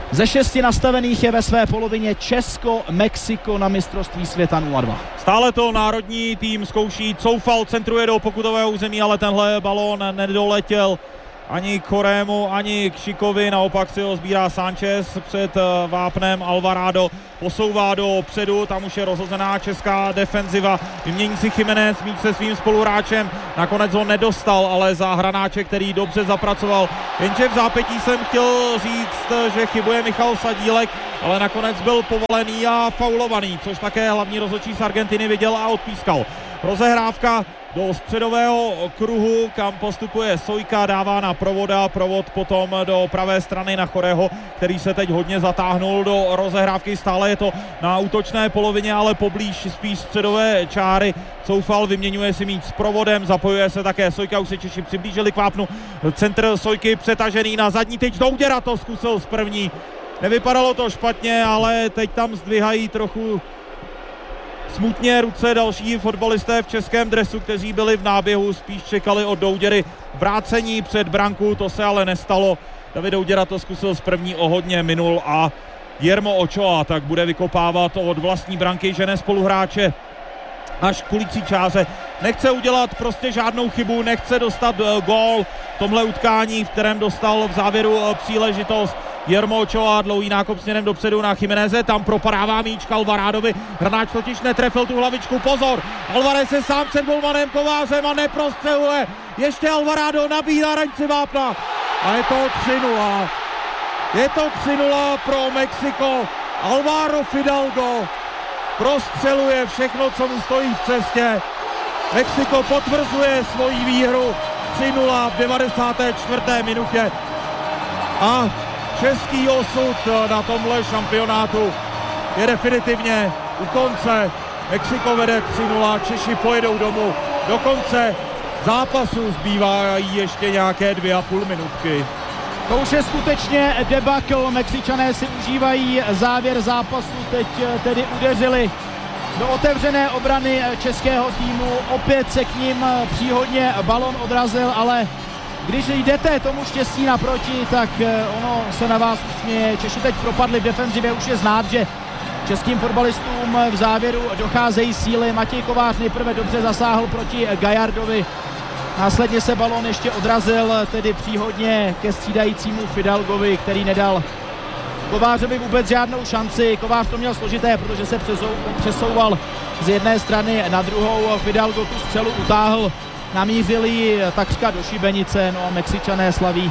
Ze 6 nastavených je ve své polovině Česko, Mexiko na mistrovství světa 0-2. Stále to národní tým zkouší, Coufal centruje do pokutového území, ale tenhle balón nedoletěl ani k Chorému, ani k Šikovi, naopak si ho sbírá Sanchez před vápnem. Alvarado posouvá do předu, tam už je rozhozená česká defenziva, vymění si Jiménez míč se svým spoluhráčem, nakonec ho nedostal, ale za Hranáček, který dobře zapracoval, jenže v zápětí jsem chtěl říct, že chybuje Michal Sadílek, ale nakonec byl povolený a faulovaný, což také hlavní rozhodčí z Argentiny viděl a odpískal. Rozehrávka do středového kruhu, kam postupuje Sojka, dává na Provoda, Provod potom do pravé strany na Chorého, který se teď hodně zatáhnul do rozehrávky, stále je to na útočné polovině, ale poblíž spíš středové čáry. Coufal vyměňuje si míč s Provodem, zapojuje se také Sojka, už se Češi přiblížili k vápnu, centr Sojky přetažený na zadní tyč, Douděra to zkusil z první, nevypadalo to špatně, ale teď tam zdvihají trochu smutně ruce další fotbalisté v českém dresu, kteří byli v náběhu, spíš čekali od Douděry vrácení před branku, to se ale nestalo. David Douděra to zkusil z první, o hodně minul a Guillermo Ochoa tak bude vykopávat od vlastní branky, žene spoluhráče až k kulicí čáře. Nechce udělat prostě žádnou chybu, nechce dostat gól v tomhle utkání, v kterém dostal v závěru příležitost. Guillermo Ochoa, dlouhý nákop směrem dopředu na Jiméneze, tam propadává míč k Alvarádovi, Hranáč totiž netrefil tu hlavičku, pozor, Alvarez je sám před golmanem Kovářem a neprostřeluje, ještě Alvarado nabíjí hranici vápna a je to 3-0. Je to 3-0 pro Mexiko, Alvaro Fidalgo prostřeluje všechno, co mu stojí v cestě, Mexiko potvrzuje svoji výhru 3-0 v 94. minutě a český osud na tomhle šampionátu je definitivně u konce. Mexiko vede 3-0, Češi pojedou domů. Do konce zápasu zbývají ještě nějaké 2,5 minutky. To už je skutečně debakl, Mexičané si užívají závěr zápasu, teď tedy udeřili do otevřené obrany českého týmu, opět se k ním příhodně balon odrazil, ale když jdete tomu štěstí naproti, tak ono se na vás usměje. Češi teď propadli v defenzivě, už je znát, že českým fotbalistům v závěru docházejí síly. Matěj Kovář nejprve dobře zasáhl proti Gallardovi, následně se balón ještě odrazil, tedy příhodně ke střídajícímu Fidalgovi, který nedal Kovářovi vůbec žádnou šanci. Kovář to měl složité, protože se přesouval z jedné strany na druhou. Fidalgo tu střelu utáhl, namířili takřka do šibenice, no a Mexičané slaví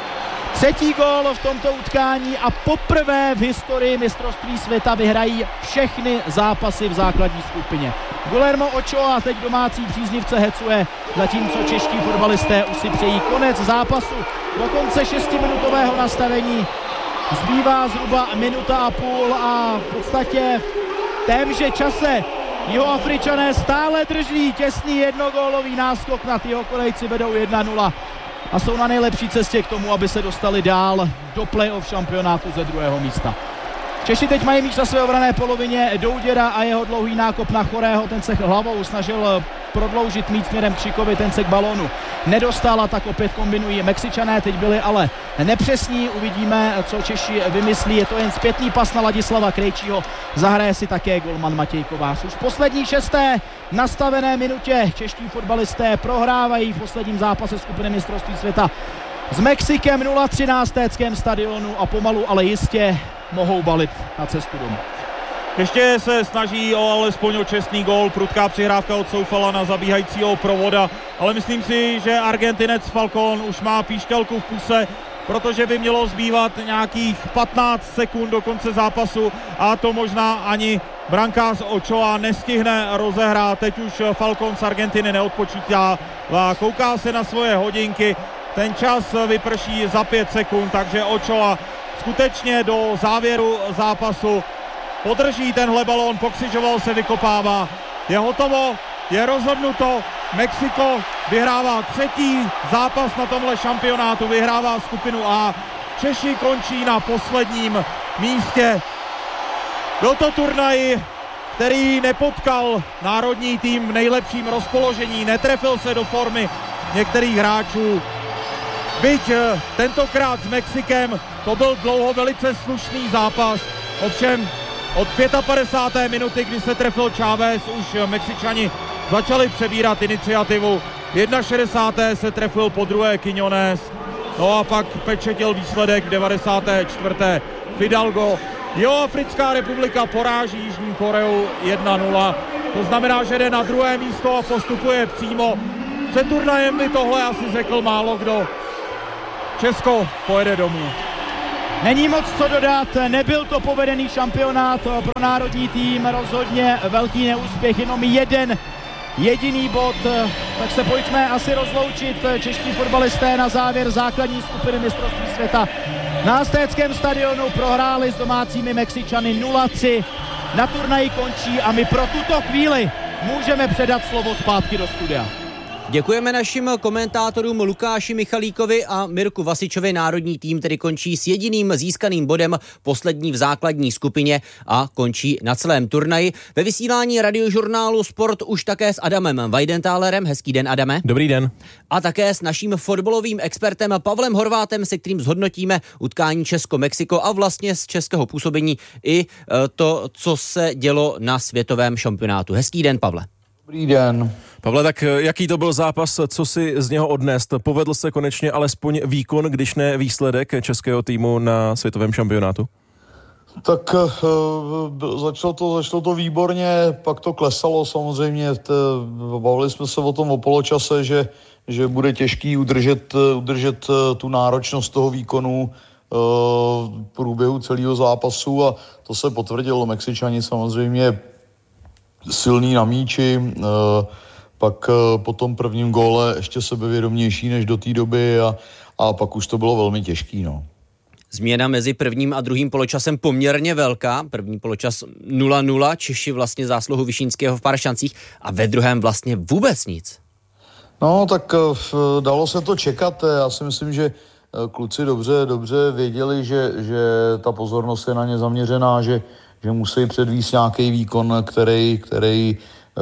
třetí gól v tomto utkání a poprvé v historii mistrovství světa vyhrají všechny zápasy v základní skupině. Guillermo Ochoa teď domácí příznivce hecuje, zatímco čeští fotbalisté už si přejí konec zápasu. Do konce 6minutového nastavení zbývá zhruba 1,5 minuty a v podstatě v témže čase Jihoafričané stále drží těsný jednogólový náskok, nad Jihokorejci vedou 1-0 a jsou na nejlepší cestě k tomu, aby se dostali dál do play-off šampionátu ze druhého místa. Češi teď mají míč na své obrané polovině, Douděra a jeho dlouhý nákop na Chorého, ten se hlavou snažil prodloužit míč směrem k Šikovi, ten se k balónu nedostal a tak opět kombinují Mexičané, teď byli ale nepřesní, uvidíme, co Češi vymyslí, je to jen zpětný pas na Ladislava Krejčího, zahraje si také golman Matěj Kovář. Už v poslední 6. nastavené minutě čeští fotbalisté prohrávají v posledním zápase skupiny mistrovství světa s Mexikem 0-3 na Aztéckém stadionu a pomalu, ale jistě mohou balit na cestu domů. Ještě se snaží alespoň o čestný gól, prudká přihrávka od Coufala na zabíhajícího Provoda, ale myslím si, že Argentinec Falcón už má píšťalku v puse, protože by mělo zbývat nějakých 15 sekund do konce zápasu a to možná ani brankář Ochoa nestihne rozehrát. Teď už Falcón z Argentiny neodpočítá a kouká se na svoje hodinky. Ten čas vyprší za 5 sekund, takže Ochoa skutečně do závěru zápasu podrží tenhle balón, pokřižoval se, vykopává. Je hotovo, je rozhodnuto. Mexiko vyhrává třetí zápas na tomhle šampionátu, vyhrává skupinu A. Češi končí na posledním místě. Byl to turnaj, který nepotkal národní tým v nejlepším rozpoložení, netrefil se do formy některých hráčů. Byť tentokrát s Mexikem to byl dlouho velice slušný zápas. Ovšem od 55. minuty, kdy se trefil Chávez, už Mexičani začali přebírat iniciativu. V 61. se trefil po druhé Quiñones. No a pak pečetil výsledek v 94. Fidalgo. Jihoafrická republika poráží Jižní Koreu 1-0. To znamená, že jde na druhé místo a postupuje přímo. Před turnajem by tohle asi řekl málo kdo. Česko pojede domů. Není moc co dodat, nebyl to povedený šampionát pro národní tým, rozhodně velký neúspěch, jenom jeden jediný bod, tak se pojďme asi rozloučit. Čeští fotbalisté na závěr základní skupiny mistrovství světa na Aztéckém stadionu prohráli s domácími Mexičany 0-3. Na turnaji končí a my pro tuto chvíli můžeme předat slovo zpátky do studia. Děkujeme našim komentátorům Lukáši Michalíkovi a Mirku Vasičovi. Národní tým tedy končí s jediným získaným bodem, poslední v základní skupině a končí na celém turnaji. Ve vysílání Radiožurnálu Sport už také s Adamem Weidenthalerem. Hezký den, Adame. Dobrý den. A také s naším fotbalovým expertem Pavlem Horvátem, se kterým zhodnotíme utkání Česko-Mexiko a vlastně z českého působení i to, co se dělo na světovém šampionátu. Hezký den, Pavle. Dobrý den. Pavle, tak jaký to byl zápas, co si z něho odnést? Povedl se konečně alespoň výkon, když ne výsledek českého týmu na světovém šampionátu? Tak začalo to výborně, pak to klesalo samozřejmě. Bavili jsme se o tom o poločase, že bude těžký udržet tu náročnost toho výkonu v průběhu celého zápasu a to se potvrdilo. Mexičani samozřejmě silný na míči, pak po tom prvním góle ještě sebevědomější než do té doby a pak už to bylo velmi těžký. No. Změna mezi prvním a druhým poločasem poměrně velká. První poločas 0-0, Češi vlastně zásluhu Vyšínského v pár šancích a ve druhém vlastně vůbec nic. No tak dalo se to čekat. Já si myslím, že kluci dobře věděli, že ta pozornost je na ně zaměřená, že musí předvést nějaký výkon, který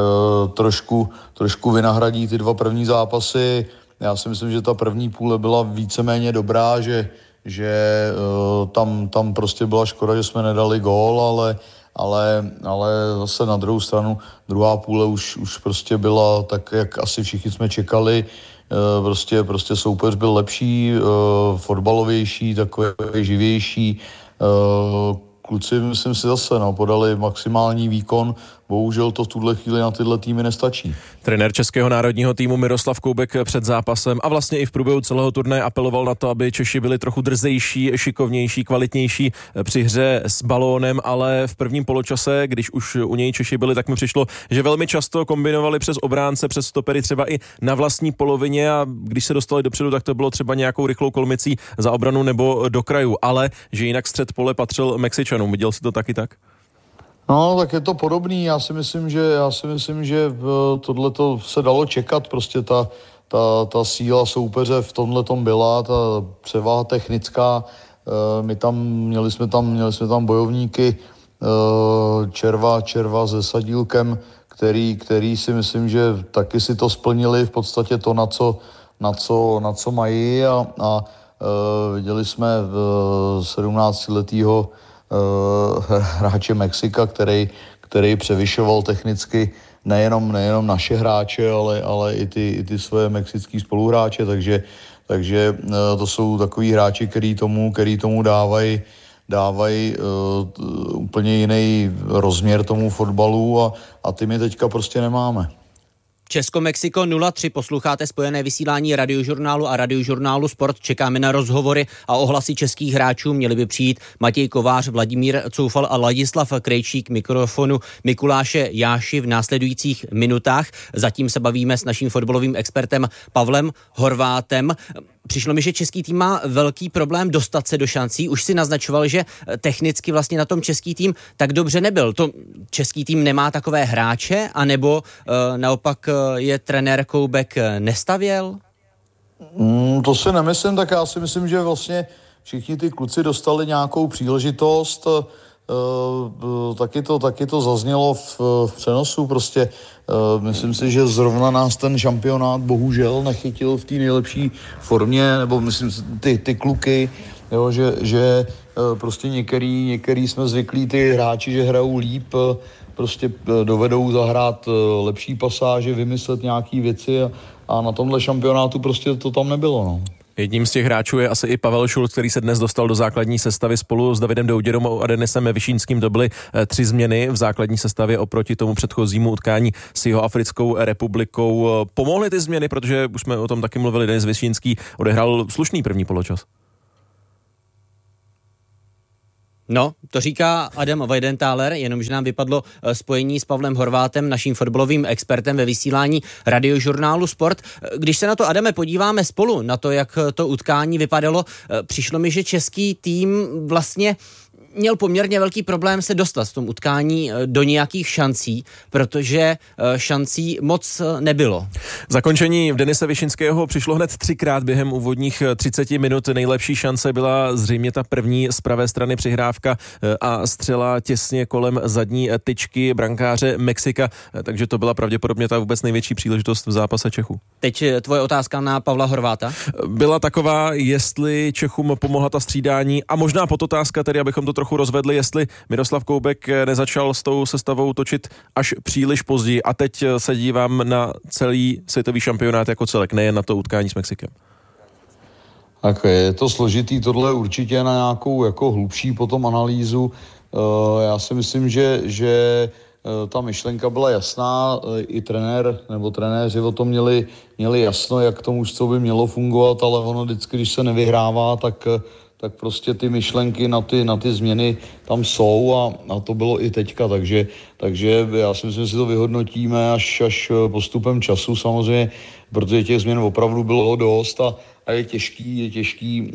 trošku vynahradí ty dva první zápasy. Já si myslím, že ta první půle byla víceméně dobrá, že tam prostě byla škoda, že jsme nedali gól, ale zase na druhou stranu druhá půle už prostě byla tak, jak asi všichni jsme čekali. Prostě soupeř byl lepší, fotbalovější, takový živější. Kluci, myslím si zase, podali maximální výkon, bohužel to v tuhle chvíli na tyhle týmy nestačí. Trenér českého národního týmu Miroslav Koubek před zápasem a vlastně i v průběhu celého turnaje apeloval na to, aby Češi byli trochu drzejší, šikovnější, kvalitnější při hře s balónem, ale v prvním poločase, když už u něj Češi byli, tak mi přišlo, že velmi často kombinovali přes obránce, přes stopery třeba i na vlastní polovině a když se dostali dopředu, tak to bylo třeba nějakou rychlou kolmicí za obranu nebo do kraju, ale že jinak střed pole patřil Mexičanům. Viděl jsi to taky tak? No, tak je to podobný. Já si myslím, že tohleto se dalo čekat. Prostě ta síla soupeře v tomhletom byla, ta převaha technická. Měli jsme tam bojovníky Červa se Sadílkem, který si myslím, že taky si to splnili v podstatě to, na co mají a viděli jsme 17letýho hráče Mexika, který převyšoval technicky nejenom naše hráče, ale i ty své mexický spoluhráče, takže to jsou takový hráči, který tomu dávají úplně jiný rozměr tomu fotbalu a ty my teďka prostě nemáme. Česko-Mexiko 0-3, posloucháte spojené vysílání Radiožurnálu a Radiožurnálu Sport. Čekáme na rozhovory a ohlasy českých hráčů. Měli by přijít Matěj Kovář, Vladimír Coufal a Ladislav Krejčík mikrofonu Mikuláše Jáši v následujících minutách. Zatím se bavíme s naším fotbalovým expertem Pavlem Horvátem. Přišlo mi, že český tým má velký problém dostat se do šancí. Už si naznačoval, že technicky vlastně na tom český tým tak dobře nebyl. To český tým nemá takové hráče, anebo naopak je trenér Koubek nestavěl? To si nemyslím, tak já si myslím, že vlastně všichni ty kluci dostali nějakou příležitost. Taky to zaznělo v přenosu. Prostě myslím si, že zrovna nás ten šampionát bohužel nechytil v té nejlepší formě, nebo myslím ty kluky, Jo, že prostě některý jsme zvyklí ty hráči, že hrajou líp, prostě dovedou zahrát lepší pasáže, vymyslet nějaký věci a na tomhle šampionátu prostě to tam nebylo, no. Jedním z těch hráčů je asi i Pavel Šulc, který se dnes dostal do základní sestavy spolu s Davidem Douděrou a Denisem Vyšínským. To byly 3 změny v základní sestavě oproti tomu předchozímu utkání s Jihoafrickou republikou. Pomohly ty změny, protože už jsme o tom taky mluvili, Denis Vyšínský odehrál slušný první poločas. No, to říká Adam Weidenthaler, jenomže nám vypadlo spojení s Pavlem Horvátem, naším fotbalovým expertem ve vysílání Radiožurnálu Sport. Když se na to, Adame, podíváme spolu, na to, jak to utkání vypadalo, přišlo mi, že český tým vlastně měl poměrně velký problém se dostat v tom utkání do nějakých šancí, protože šancí moc nebylo. Zakončení Denise Vyšinského přišlo hned 3krát během úvodních 30 minut. Nejlepší šance byla zřejmě ta první z pravé strany přihrávka a střela těsně kolem zadní tyčky brankáře Mexika, takže to byla pravděpodobně ta vůbec největší příležitost v zápase Čechů. Teď tvoje otázka na Pavla Horváta. Byla taková, jestli Čechům pomohla ta střídání a možná podotázka tedy, abychom to trochu rozvedli, jestli Miroslav Koubek nezačal s tou sestavou točit až příliš později a teď se dívám na celý světový šampionát jako celek, nejen na to utkání s Mexikem. Tak je to složitý, tohle určitě na nějakou jako hlubší potom analýzu. Já si myslím, že ta myšlenka byla jasná, i trenér nebo trenéři o tom měli jasno, jak to mužstvo by mělo fungovat, ale ono vždycky, když se nevyhrává, tak prostě ty myšlenky na ty změny tam jsou a to bylo i teďka, takže já si myslím, že si to vyhodnotíme až postupem času samozřejmě, protože těch změn opravdu bylo dost a je těžký,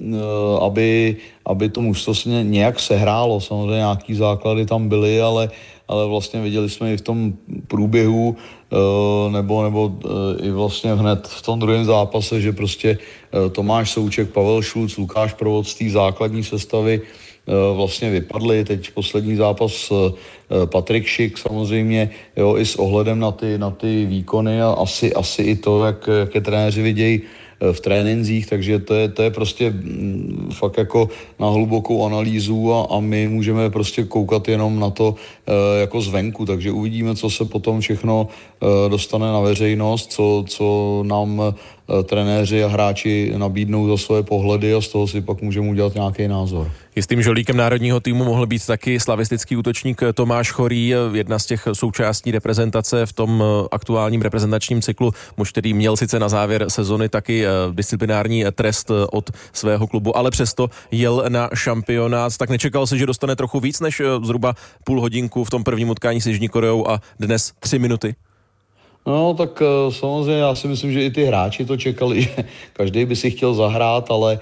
aby to mužstvo nějak sehrálo. Samozřejmě nějaký základy tam byly, ale vlastně viděli jsme i v tom průběhu nebo i vlastně hned v tom druhém zápase, že prostě Tomáš Souček, Pavel Šulc, Lukáš Provod z té základní sestavy vlastně vypadli. Teď poslední zápas Patrik Šik samozřejmě, jo, i s ohledem na ty výkony a asi i to, jak je trenéři vidějí v trénincích, takže to je prostě fakt jako na hlubokou analýzu a my můžeme prostě koukat jenom na to jako zvenku, takže uvidíme, co se potom všechno dostane na veřejnost, co nám trenéři a hráči nabídnou za svoje pohledy a z toho si pak můžeme udělat nějaký názor. Jistým žolíkem národního týmu mohl být taky slavistický útočník Tomáš Chorý, jedna z těch součástí reprezentace v tom aktuálním reprezentačním cyklu, muž, který měl sice na závěr sezony taky disciplinární trest od svého klubu, ale přesto jel na šampionát. Tak nečekal si, že dostane trochu víc než zhruba půl hodinku v tom prvním utkání s Jižní Koreou a dnes 3 minuty? No, tak samozřejmě já si myslím, že i ty hráči to čekali, že každý by si chtěl zahrát, ale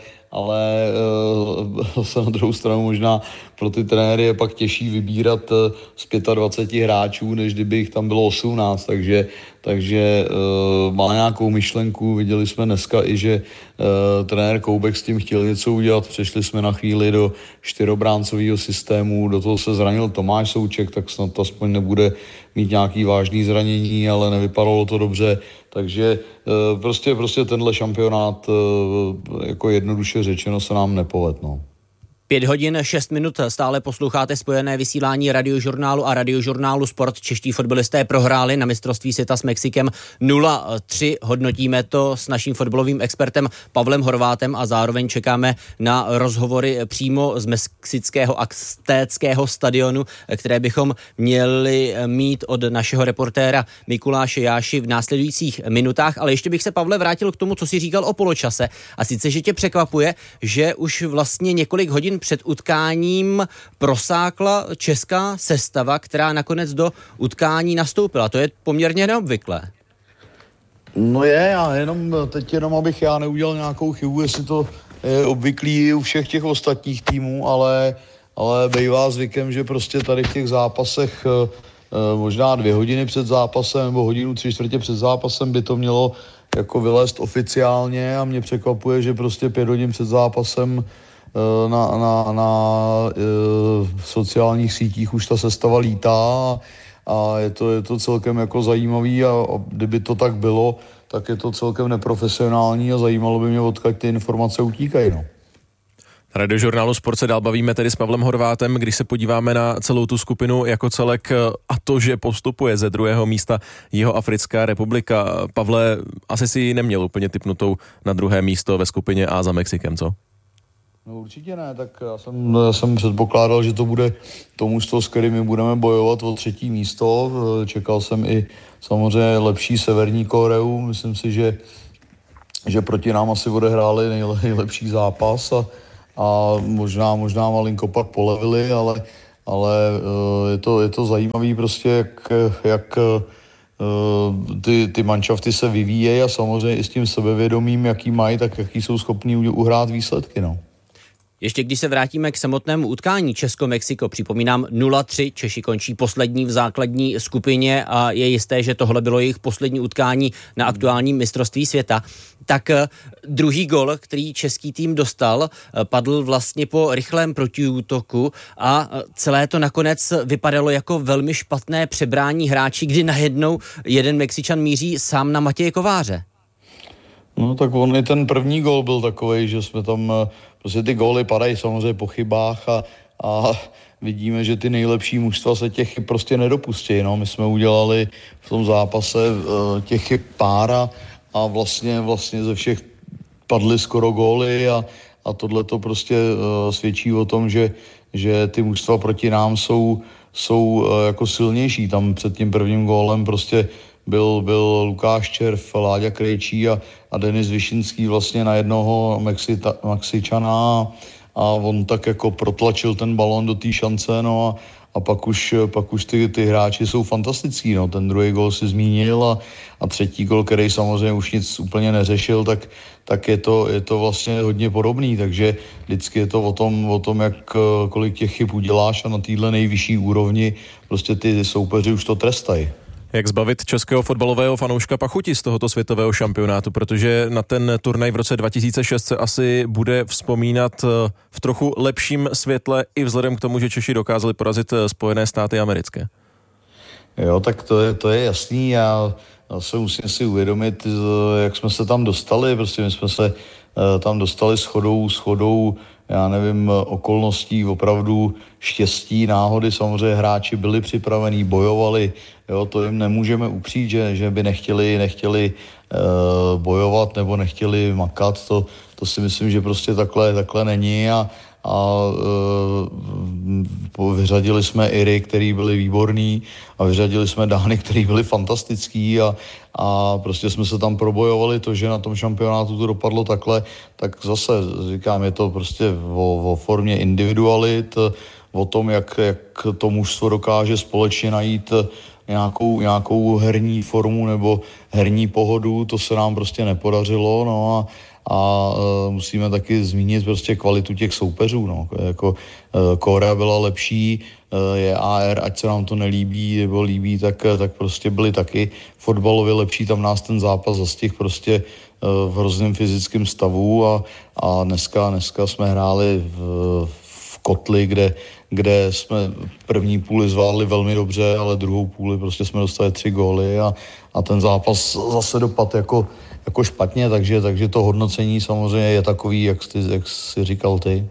se na druhou stranu možná pro ty trenéry je pak těžší vybírat z 25 hráčů, než kdyby jich tam bylo 18, takže má nějakou myšlenku. Viděli jsme dneska i, že trenér Koubek s tím chtěl něco udělat. Přešli jsme na chvíli do 4bráncového systému, do toho se zranil Tomáš Souček, tak snad aspoň nebude mít nějaký vážný zranění, ale nevypadalo to dobře. Takže prostě tenhle šampionát, jako jednoduše řečeno, se nám nepovedl. No. 5 hodin 6 minut stále posloucháte spojené vysílání Radiožurnálu a Radiožurnálu Sport. Čeští fotbalisté prohráli na mistrovství světa s Mexikem 0-3. Hodnotíme to s naším fotbalovým expertem Pavlem Horvátem a zároveň čekáme na rozhovory přímo z mexického aztéckého stadionu, které bychom měli mít od našeho reportéra Mikuláše Jáši v následujících minutách. Ale ještě bych se, Pavle, vrátil k tomu, co jsi říkal o poločase. A sice, že tě překvapuje, že už vlastně několik hodin před utkáním prosákla česká sestava, která nakonec do utkání nastoupila. To je poměrně neobvyklé. No já jenom abych já neudělal nějakou chybu, jestli to je obvyklý u všech těch ostatních týmů, ale bývá zvykem, že prostě tady v těch zápasech možná 2 hodiny před zápasem nebo hodinu 3/4 před zápasem by to mělo jako vylézt oficiálně a mě překvapuje, že prostě 5 hodin před zápasem na sociálních sítích už ta sestava lítá a je to celkem jako zajímavý a kdyby to tak bylo, tak je to celkem neprofesionální a zajímalo by mě, odkud ty informace utíkají. No. Radiožurnálu Sport se dál bavíme tedy s Pavlem Horvátem, když se podíváme na celou tu skupinu jako celek a to, že postupuje ze 2. místa Jihoafrická republika. Pavle, asi si neměl úplně tipnutou na 2. místo ve skupině A za Mexikem, co? No určitě ne, tak já jsem předpokládal, že to bude to mužstvo, s kterými budeme bojovat o 3. místo. Čekal jsem i samozřejmě lepší Severní Koreu, myslím si, že proti nám asi odehráli nejlepší zápas a možná malinko pak polevili, ale je to zajímavý prostě, jak ty manšafty se vyvíjejí a samozřejmě i s tím sebevědomím, jaký mají, tak jaký jsou schopní uhrát výsledky, no. Ještě když se vrátíme k samotnému utkání Česko-Mexiko, připomínám 0-3, Češi končí poslední v základní skupině a je jisté, že tohle bylo jejich poslední utkání na aktuálním mistrovství světa. Tak druhý gol, který český tým dostal, padl vlastně po rychlém protiútoku a celé to nakonec vypadalo jako velmi špatné přebrání hráči, kdy najednou jeden Mexičan míří sám na Matěje Kováře. No tak on i ten první gól byl takovej, že jsme tam, prostě ty góly padají samozřejmě po chybách a vidíme, že ty nejlepší mužstva se těch chyb prostě nedopustí. No. My jsme udělali v tom zápase těch chyb pár a vlastně ze všech padly skoro góly a tohle to prostě svědčí o tom, že ty mužstva proti nám jsou jako silnější. Tam před tím prvním gólem prostě byl Lukáš Červ, Láďa Krejčí a Denis Višinský vlastně na jednoho Mexičana a on tak jako protlačil ten balón do té šance, no a pak už ty hráči jsou fantastický, no. Ten druhý gól si zmínil a třetí gól, který samozřejmě už nic úplně neřešil, tak je to vlastně hodně podobný, takže vždycky je to o tom, kolik těch chyb uděláš a na téhle nejvyšší úrovni prostě ty soupeři už to trestají. Jak zbavit českého fotbalového fanouška pachuti z tohoto světového šampionátu, protože na ten turnaj v roce 2006 se asi bude vzpomínat v trochu lepším světle i vzhledem k tomu, že Češi dokázali porazit Spojené státy americké. Jo, tak to je jasný. Já se musím si uvědomit, jak jsme se tam dostali. Prostě my jsme se tam dostali shodou já nevím, okolností, opravdu štěstí, náhody, samozřejmě hráči byli připravení, bojovali, jo, to jim nemůžeme upřít, že by nechtěli bojovat nebo nechtěli makat, to si myslím, že prostě takhle není a vyřadili jsme Iry, který byli výborný a vyřadili jsme Dány, který byli fantastický a prostě jsme se tam probojovali. To, že na tom šampionátu to dopadlo takhle, tak zase říkám, je to prostě o formě individualit, o tom, jak to mužstvo dokáže společně najít nějakou herní formu nebo herní pohodu, to se nám prostě nepodařilo, no a musíme taky zmínit prostě kvalitu těch soupeřů, no. Jako Korea byla lepší, je AR, ať se nám to nelíbí nebo líbí, tak prostě byli taky fotbalově lepší, tam nás ten zápas zastihl prostě v hrozném fyzickém stavu a dneska jsme hráli v kotli, kde jsme první půli zvládli velmi dobře, ale druhou půli prostě jsme dostali 3 góly a ten zápas zase dopad jako špatně, takže to hodnocení samozřejmě je takový, jak jsi říkal ty.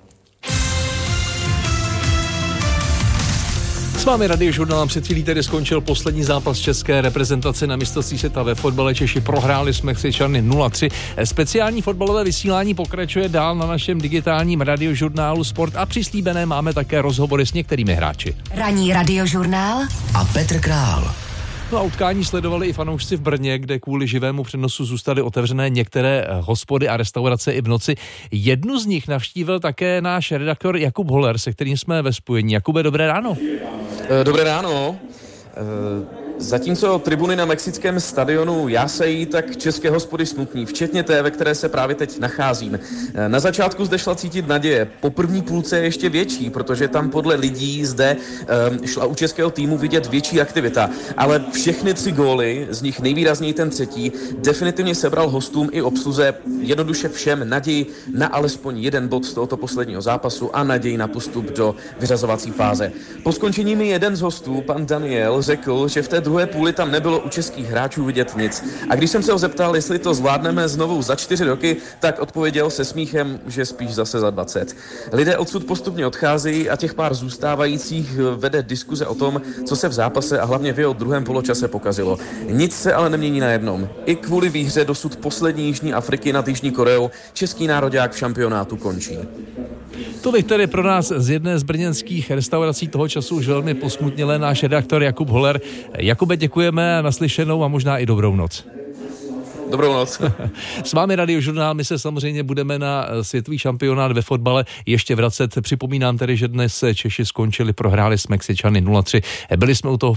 S vámi Radiožurnálem před chvílí tedy skončil poslední zápas české reprezentace na mistrovství světa ve fotbale. Češi prohráli s Mexičany 0-3. Speciální fotbalové vysílání pokračuje dál na našem digitálním Radiožurnálu Sport a přislíbené máme také rozhovory s některými hráči. Ranní Radiožurnál a Petr Král. No a utkání sledovali i fanoušci v Brně, kde kvůli živému přenosu zůstaly otevřené některé hospody a restaurace i v noci. Jednu z nich navštívil také náš redaktor Jakub Holler, se kterým jsme ve spojení. Jakube, dobré ráno. Dobré ráno. Zatímco tribuny na mexickém stadionu jásají, tak české hospody smutní, včetně té, ve které se právě teď nacházím. Na začátku zde šla cítit naděje, po první půlce je ještě větší, protože tam podle lidí zde šla u českého týmu vidět větší aktivita. Ale všechny 3 góly, z nich nejvýrazněji ten třetí, definitivně sebral hostům i obsluze jednoduše všem naději na alespoň 1 bod z tohoto posledního zápasu a naději na postup do vyřazovací fáze. Po skončení mi jeden z hostů, pan Daniel, řekl, že v té druhé druhé půli tam nebylo u českých hráčů vidět nic. A když jsem se ho zeptal, jestli to zvládneme znovu za 4 roky, tak odpověděl se smíchem, že spíš zase za 20. Lidé odsud postupně odcházejí a těch pár zůstávajících vede diskuze o tom, co se v zápase a hlavně v jeho druhém poločase pokazilo. Nic se ale nemění na jednom. I kvůli výhře dosud poslední Jižní Afriky nad Jižní Koreou český nároďák v šampionátu končí. Tolik tedy pro nás z jedné z brněnských restaurací toho času už velmi posmutnělé náš redaktor Jakub Holler. Jakube, děkujeme, naslyšenou a možná i dobrou noc. Dobrou noc. S vámi Radiožurnál, my se samozřejmě budeme na světový šampionát ve fotbale ještě vracet. Připomínám tedy, že dnes Češi skončili, prohráli s Mexičany 0-3. Byli jsme u toho